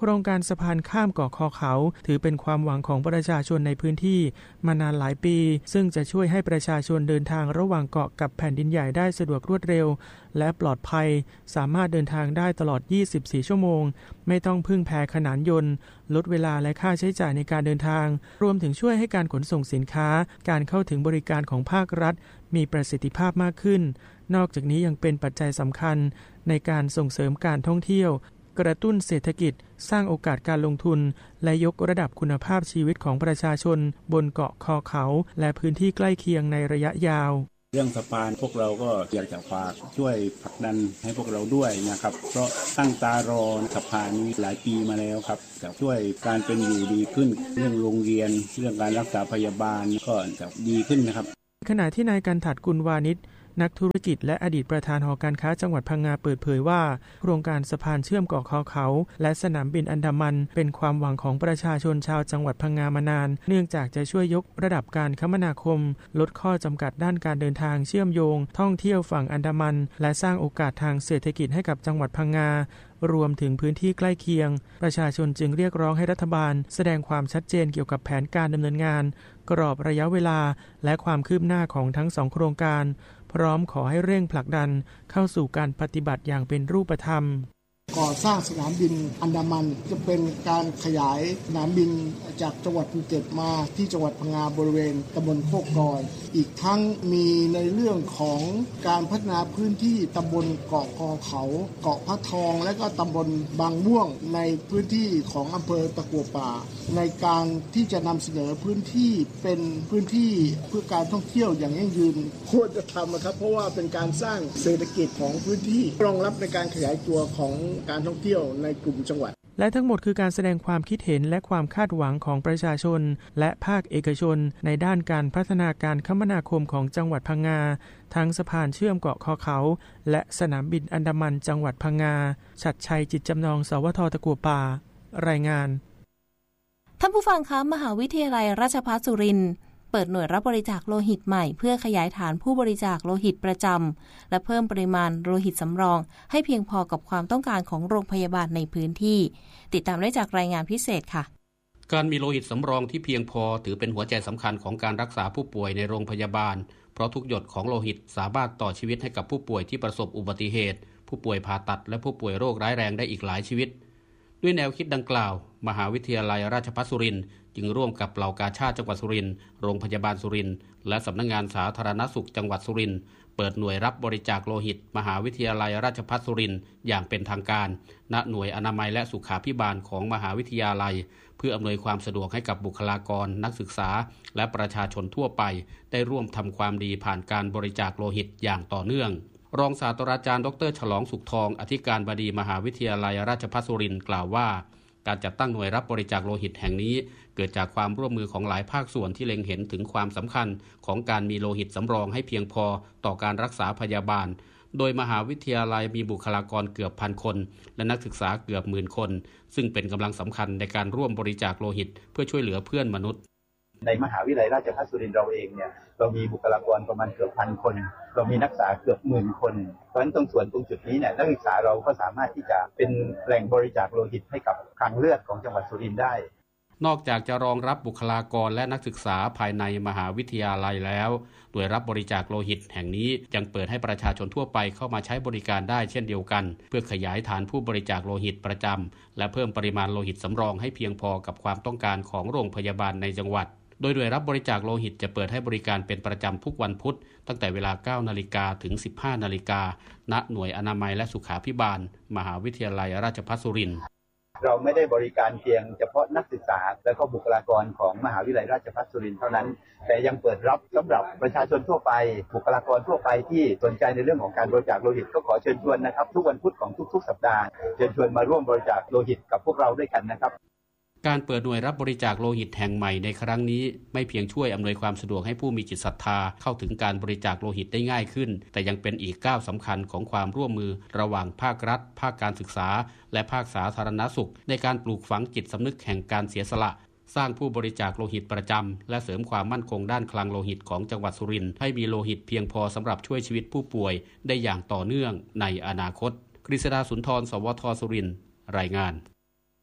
รงการสะพานข้ามเกาะคอเขาถือเป็นความหวังของประชาชนในพื้นที่มานานหลายปีซึ่งจะช่วยให้ประชาชนเดินทางระหว่างเกาะกับแผ่นดินใหญ่ได้สะดวกรวดเร็วและปลอดภัยสามารถเดินทางได้ตลอดยี่สิบสี่ชั่วโมงไม่ต้องพึ่งแพขนานยนต์ลดเวลาและค่าใช้จ่ายในการเดินทางรวมถึงช่วยให้การขนส่งสินค้าการเข้าถึงบริการของภาครัฐมีประสิทธิภาพมากขึ้นนอกจากนี้ยังเป็นปัจจัยสำคัญในการส่งเสริมการท่องเที่ยวกระตุ้นเศรษฐกิจสร้างโอกาสการลงทุนและยกระดับคุณภาพชีวิตของประชาชนบนเกาะคอเขาและพื้นที่ใกล้เคียงในระยะยาวเรื่องสะพานพวกเราก็อยากจะฝากช่วยผลักดันให้พวกเราด้วยนะครับเพราะตั้งตารอสะพานนี้หลายปีมาแล้วครับจะช่วยการเป็นอยู่ดีขึ้นเรื่องโรงเรียนเรื่องการรักษาพยาบาลก็จะดีขึ้นนะครับขณะที่นายกันถัดกุลวานิชนักธุรกิจและอดีตประธานหอการค้าจังหวัดพังงาเปิดเผยว่าโครงการสะพานเชื่อมเกาะคอเขาและสนามบินอันดามันเป็นความหวังของประชาชนชาวจังหวัดพังงามานานเนื่องจากจะช่วยยกระดับการคมนาคมลดข้อจำกัดด้านการเดินทางเชื่อมโยงท่องเที่ยวฝั่งอันดามันและสร้างโอกาสทางเศรษฐกิจให้กับจังหวัดพังงารวมถึงพื้นที่ใกล้เคียงประชาชนจึงเรียกร้องให้รัฐบาลแสดงความชัดเจนเกี่ยวกับแผนการดำเนินงานกรอบระยะเวลาและความคืบหน้าของทั้งสองโครงการพร้อมขอให้เร่งผลักดันเข้าสู่การปฏิบัติอย่างเป็นรูปธรรมก่อสร้างสนามบินอันดามันจะเป็นการขยายสนามบินจากจังหวัดภูเก็ตมาที่จังหวัดพังงาบริเวณตำบลโคกลอยอีกทั้งมีในเรื่องของการพัฒนาพื้นที่ตำบลเกาะคอเขาเกาะพระทองและก็ตำบลบางม่วงในพื้นที่ของอำเภอตะกั่วป่าในการที่จะนำเสนอพื้นที่เป็นพื้นที่เพื่อการท่องเที่ยวอย่างยั่งยืนควรจะทำนะครับเพราะว่าเป็นการสร้างเศรษฐกิจของพื้นที่รองรับในการขยายตัวของการท่องเที่ยวในกลุ่มจังหวัดและทั้งหมดคือการแสดงความคิดเห็นและความคาดหวังของประชาชนและภาคเอกชนในด้านการพัฒนาการคมนาคมของจังหวัดพังงาทั้งสะพานเชื่อมเกาะคอเขาและสนามบินอันดามันจังหวัดพังงาชัดชัยจิตจำนองสวทตะกั่วป่ารายงานท่านผู้ฟังคะมหาวิทยาลัยราชภัฏสุรินทร์เปิดหน่วยรับบริจาคโลหิตใหม่เพื่อขยายฐานผู้บริจาคโลหิตประจำและเพิ่มปริมาณโลหิตสำรองให้เพียงพอกับความต้องการของโรงพยาบาลในพื้นที่ติดตามได้จากรายงานพิเศษค่ะการมีโลหิตสำรองที่เพียงพอถือเป็นหัวใจสำคัญของการรักษาผู้ป่วยในโรงพยาบาลเพราะทุกหยดของโลหิตสามารถต่อชีวิตให้กับผู้ป่วยที่ประสบอุบัติเหตุผู้ป่วยผ่าตัดและผู้ป่วยโรคร้ายแรงได้อีกหลายชีวิตด้วยแนวคิดดังกล่าวมหาวิทยาลัยราชภัฏสุรินทร์จึงร่วมกับเหล่ากาชาดจังหวัดสุรินทร์โรงพยาบาลสุรินทร์และสำนักงานสาธารณสุขจังหวัดสุรินทร์เปิดหน่วยรับบริจาคโลหิตมหาวิทยาลัยราชภัฏสุรินทร์อย่างเป็นทางการณหน่วยอนามัยและสุขาภิบาลของมหาวิทยาลัยเพื่ออำนวยความสะดวกให้กับบุคลากรนักศึกษาและประชาชนทั่วไปได้ร่วมทำความดีผ่านการบริจาคโลหิตอย่างต่อเนื่องรองศาสตราจารย์ดร.ฉลองสุขทองอธิการบดีมหาวิทยาลัยราชภัฏสุรินทร์กล่าวว่าการจัดตั้งหน่วยรับบริจาคโลหิตแห่งนี้เกิดจากความร่วมมือของหลายภาคส่วนที่เล็งเห็นถึงความสำคัญของการมีโลหิตสำรองให้เพียงพอต่อการรักษาพยาบาลโดยมหาวิทยาลัยมีบุคลากรเกือบพันคนและนักศึกษาเกือบหมื่นคนซึ่งเป็นกำลังสำคัญในการร่วมบริจาคโลหิตเพื่อช่วยเหลือเพื่อนมนุษย์ในมหาวิทยาลัยราชภัฏสุรินทร์เราเองเนี่ยเรามีบุคลากรประมาณเกือบพันคนเรามีนักศึกษาเกือบหมื่นคนเพราะฉะนั้นตรงส่วนตรงจุดนี้เนี่ยนักศึกษาเราก็สามารถที่จะเป็นแหล่งบริจาคโลหิตให้กับคลังเลือดของจังหวัดสุรินทร์ได้นอกจากจะรองรับบุคลากรและนักศึกษาภายในมหาวิทยาลัยแล้วโดยรับบริจาคโลหิตแห่งนี้ยังเปิดให้ประชาชนทั่วไปเข้ามาใช้บริการได้เช่นเดียวกันเพื่อขยายฐานผู้บริจาคโลหิตประจำและเพิ่มปริมาณโลหิตสำรองให้เพียงพอกับความต้องการของโรงพยาบาลในจังหวัดโดยหน่วยรับบริจาคโลหิตจะเปิดให้บริการเป็นประจำทุกวันพุธตั้งแต่เวลา เก้านาฬิกา ถึง สิบห้านาฬิกาณหน่วยอนามัยและสุขาภิบาลมหาวิทยาลัยราชภัฏสุรินทร์เราไม่ได้บริการเพียงเฉพาะนักศึกษาและก็บุคลากรของมหาวิทยาลัยราชภัฏสุรินทร์เท่านั้นแต่ยังเปิดรับสำหรับประชาชนทั่วไปบุคลากรทั่วไปที่สนใจในเรื่องของการบริจาคโลหิตก็ขอเชิญชวนนะครับทุกวันพุธของทุกๆสัปดาห์เชิญชวนมาร่วมบริจาคโลหิตกับพวกเราด้วยกันนะครับการเปิดหน่วยรับบริจาคโลหิตแห่งใหม่ในครั้งนี้ไม่เพียงช่วยอำนวยความสะดวกให้ผู้มีจิตศรัทธาเข้าถึงการบริจาคโลหิตได้ง่ายขึ้นแต่ยังเป็นอีกก้าวสำคัญของความร่วมมือระหว่างภาครัฐภาคการศึกษาและภาคสาธารณสุขในการปลูกฝังจิตสำนึกแห่งการเสียสละสร้างผู้บริจาคโลหิตประจำและเสริมความมั่นคงด้านคลังโลหิตของจังหวัดสุรินทร์ให้มีโลหิตเพียงพอสำหรับช่วยชีวิตผู้ป่วยได้อย่างต่อเนื่องในอนาคตกฤษดาสุนทรสวทสุรินทร์รายงาน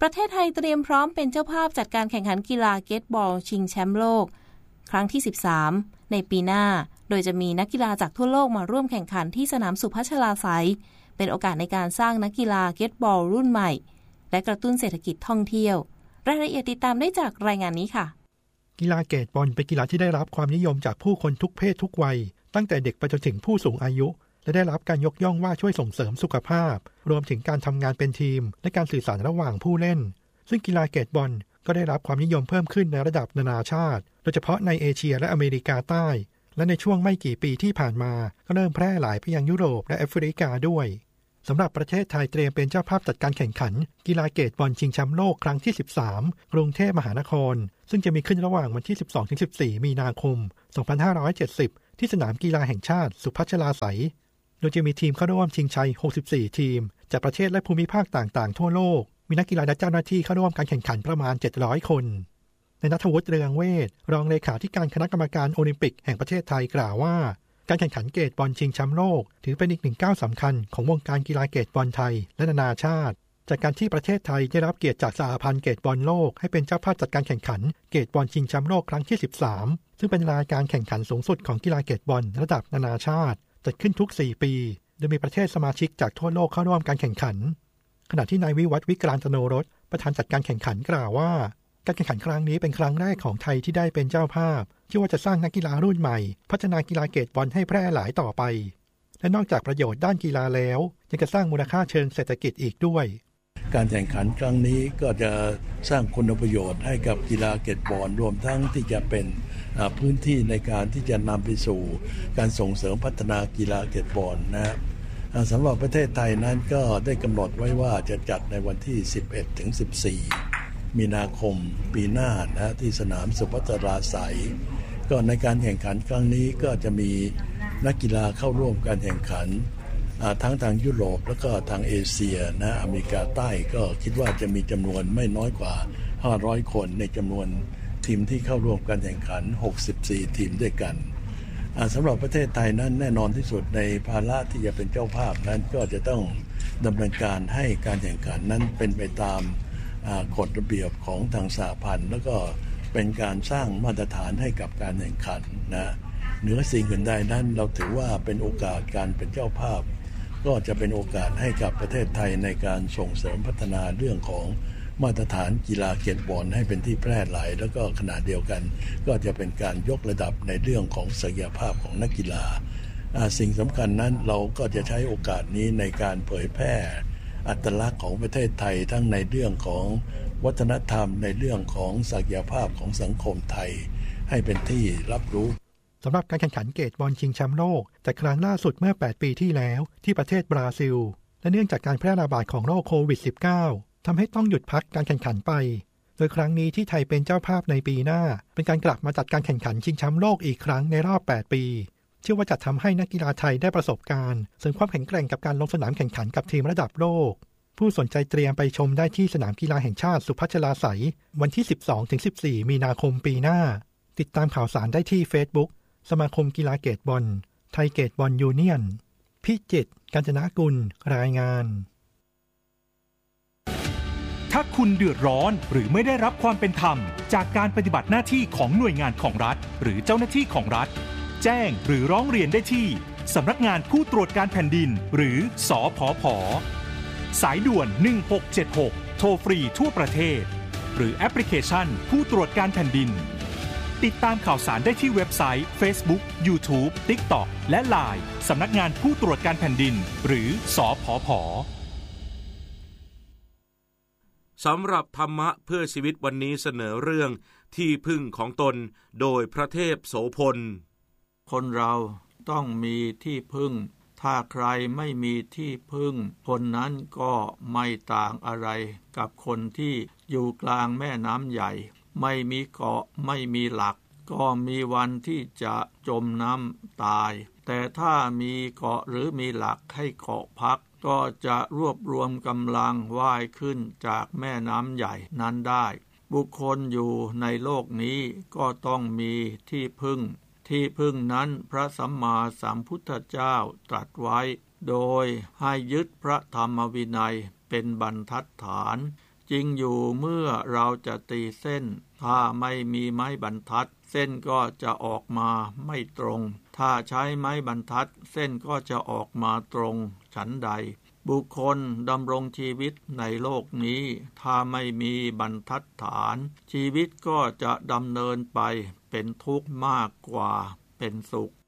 ประเทศไทยเตรียมพร้อมเป็นเจ้าภาพจัดการแข่งขันกีฬาเกตบอลชิงแชมป์โลกครั้งที่สิบสามในปีหน้าโดยจะมีนักกีฬาจากทั่วโลกมาร่วมแข่งขันที่สนามสุพัชราไสยเป็นโอกาสในการสร้างนักกีฬาเกตบอลรุ่นใหม่และกระตุ้นเศรษฐกิจท่องเที่ยวรายละเอียดติดตามได้จากรายงานนี้ค่ะกีฬาเกตบอลเป็นกีฬาที่ได้รับความนิยมจากผู้คนทุกเพศทุกวัยตั้งแต่เด็กไปจนถึงผู้สูงอายุและได้รับการยกย่องว่าช่วยส่งเสริมสุขภาพรวมถึงการทำงานเป็นทีมและการสื่อสารระหว่างผู้เล่นซึ่งกีฬาเกตบอลก็ได้รับความนิยมเพิ่มขึ้นในระดับนานาชาติโดยเฉพาะในเอเชียและอเมริกาใต้และในช่วงไม่กี่ปีที่ผ่านมาก็เริ่มแพร่หลายไปยังยุโรปและแอฟริกาด้วยสำหรับประเทศไทยเตรียมเป็นเจ้าภาพจัดการแข่งขันกีฬาเกตบอลชิงแชมป์โลกครั้งที่สิบสามกรุงเทพมหานครซึ่งจะมีขึ้นระหว่างวันที่ สิบสองถึงสิบสี่ มีนาคม สองพันห้าร้อยเจ็ดสิบ ที่สนามกีฬาแห่งชาติสุพัชราไสยโดยจะมีทีมเข้าร่วมชิงชัยหกสิบสี่ทีมจากประเทศและภูมิภาคต่างๆทั่วโลกมีนักกีฬาและเจ้าหน้าที่เข้าร่วมการแข่งขันประมาณเจ็ดร้อยคนในณัฐวุฒิเรืองเวชรองเลขาธิการคณะกรรมการโอลิมปิกแห่งประเทศไทยกล่าวว่าการแข่งขันเกตบอลชิงแชมป์โลกถือเป็นอีกหนึ่งก้าวสำคัญของวงการกีฬาเกตบอลไทยและนานาชาติจากการที่ประเทศไทยได้รับเกียรติจากสหพันธ์เกตบอลโลกให้เป็นเจ้าภาพจัดการแข่งขันเกตบอลชิงแชมป์โลกครั้งที่สิบสามซึ่งเป็นรายการแข่งขันสูงสุดของกีฬาเกตบอลระดับนานาชาติจัดขึ้นทุกสี่ปีโดยมีประเทศสมาชิกจากทั่วโลกเข้าร่วมการแข่งขันขณะที่นายวิวัฒน์วิกรานตโนรสประธานจัดการแข่งขันกล่าวว่าการแข่งขันครั้งนี้เป็นครั้งแรกของไทยที่ได้เป็นเจ้าภาพที่ว่าจะสร้างนักกีฬารุ่นใหม่พัฒนากีฬาเกตบอลให้แพร่หลายต่อไปและนอกจากประโยชน์ด้านกีฬาแล้วยังจะสร้างมูลค่าเชิงเศรษฐกิจอีกด้วยการแข่งขันครั้งนี้ก็จะสร้างคุณประโยชน์ให้กับกีฬาเกตบอลรวมทั้งที่จะเป็นพื้นที่ในการที่จะนำไปสู่การส่งเสริมพัฒนากีฬาเกตบอลนะสำหรับประเทศไทยนั้นก็ได้กำหนดไว้ว่าจะจัดในวันที่ สิบเอ็ดถึงสิบสี่ มีนาคมปีหน้านะที่สนามสุพัชราไสยก็ในการแข่งขันครั้งนี้ก็จะมีนักกีฬาเข้าร่วมการแข่งขันทั้งทางยุโรปแล้วก็ทางเอเชียนะอเมริกาใต้ก็คิดว่าจะมีจำนวนไม่น้อยกว่าห้าร้อยคนในจำนวนทีมที่เข้าร่วมการแข่งขันหกสิบสี่ทีมด้วยกันสำหรับประเทศไทยนั้นแน่นอนที่สุดในภาระที่จะเป็นเจ้าภาพนั้นก็จะต้องดำเนินการให้การแข่งขันนั้นเป็นไปตามกฎระเบียบของทางสหพันธ์แล้วก็เป็นการสร้างมาตรฐานให้กับการแข่งขันนะเหนือสิ่งอื่นใดนั้นเราถือว่าเป็นโอกาสการเป็นเจ้าภาพก็จะเป็นโอกาสให้กับประเทศไทยในการส่งเสริมพัฒนาเรื่องของมาตรฐานกีฬาเกตบอลให้เป็นที่แพร่หลายแล้วก็ขณะเดียวกันก็จะเป็นการยกระดับในเรื่องของศักยภาพของนักกีฬาสิ่งสำคัญนั้นเราก็จะใช้โอกาสนี้ในการเผยแพร่อัตลักษณ์ของประเทศไทยทั้งในเรื่องของวัฒนธรรมในเรื่องของศักยภาพของสังคมไทยให้เป็นที่รับรู้สำหรับการแข่งขันเกตบอลชิงแชมป์โลกจัดครั้งล่าสุดเมื่อแปดปีที่แล้วที่ประเทศบราซิลและเนื่องจากการแพร่ระบาดของโรคโควิด สิบเก้า ทำให้ต้องหยุดพักการแข่งขันไปโดยครั้งนี้ที่ไทยเป็นเจ้าภาพในปีหน้าเป็นการกลับมาจัดการแข่งขันชิงแชมป์โลกอีกครั้งในรอบแปดปีเชื่อว่าจะทำให้นักกีฬาไทยได้ประสบการณ์เสริมความแข็งแกร่งกับการลงสนามแข่งขันกับทีมระดับโลกผู้สนใจเตรียมไปชมได้ที่สนามกีฬาแห่งชาติสุพัชราไสยวันที่ สิบสองถึงสิบสี่ มีนาคมปีหน้าติดตามข่าวสารได้ที่ Facebook สมาคมกีฬาเกตบอลไทยเกตบอลยูเนียนพิจิตร กาญจนกุลรายงานถ้าคุณเดือดร้อนหรือไม่ได้รับความเป็นธรรมจากการปฏิบัติหน้าที่ของหน่วยงานของรัฐหรือเจ้าหน้าที่ของรัฐแจ้งหรือร้องเรียนได้ที่สำนักงานผู้ตรวจการแผ่นดินหรือสผผ.สายด่วนหนึ่งหกเจ็ดหกโทรฟรีทั่วประเทศหรือแอปพลิเคชันผู้ตรวจการแผ่นดินติดตามข่าวสารได้ที่เว็บไซต์ Facebook YouTube TikTok และ ไลน์ สำนักงานผู้ตรวจการแผ่นดินหรือสผผ. สำหรับธรรมะเพื่อชีวิตวันนี้เสนอเรื่องที่พึ่งของตนโดยพระเทพโสพลคนเราต้องมีที่พึ่งถ้าใครไม่มีที่พึ่งคนนั้นก็ไม่ต่างอะไรกับคนที่อยู่กลางแม่น้ำใหญ่ไม่มีเกาะไม่มีหลักก็มีวันที่จะจมน้ำตายแต่ถ้ามีเกาะหรือมีหลักให้เกาะพักก็จะรวบรวมกำลังว่ายขึ้นจากแม่น้ำใหญ่นั้นได้บุคคลอยู่ในโลกนี้ก็ต้องมีที่พึ่งที่พึ่งนั้นพระสัมมาสัมพุทธเจ้าตรัสไว้โดยให้ยึดพระธรรมวินัยเป็นบรรทัดฐานจริงอยู่เมื่อเราจะตีเส้นถ้าไม่มีไม้บรรทัดเส้นก็จะออกมาไม่ตรงถ้าใช้ไม้บรรทัดเส้นก็จะออกมาตรงฉันใดบุคคลดำรงชีวิตในโลกนี้ถ้าไม่มีบรรทัดฐานชีวิตก็จะดำเนินไปเป็นทุกข์มากกว่าเป็นสุข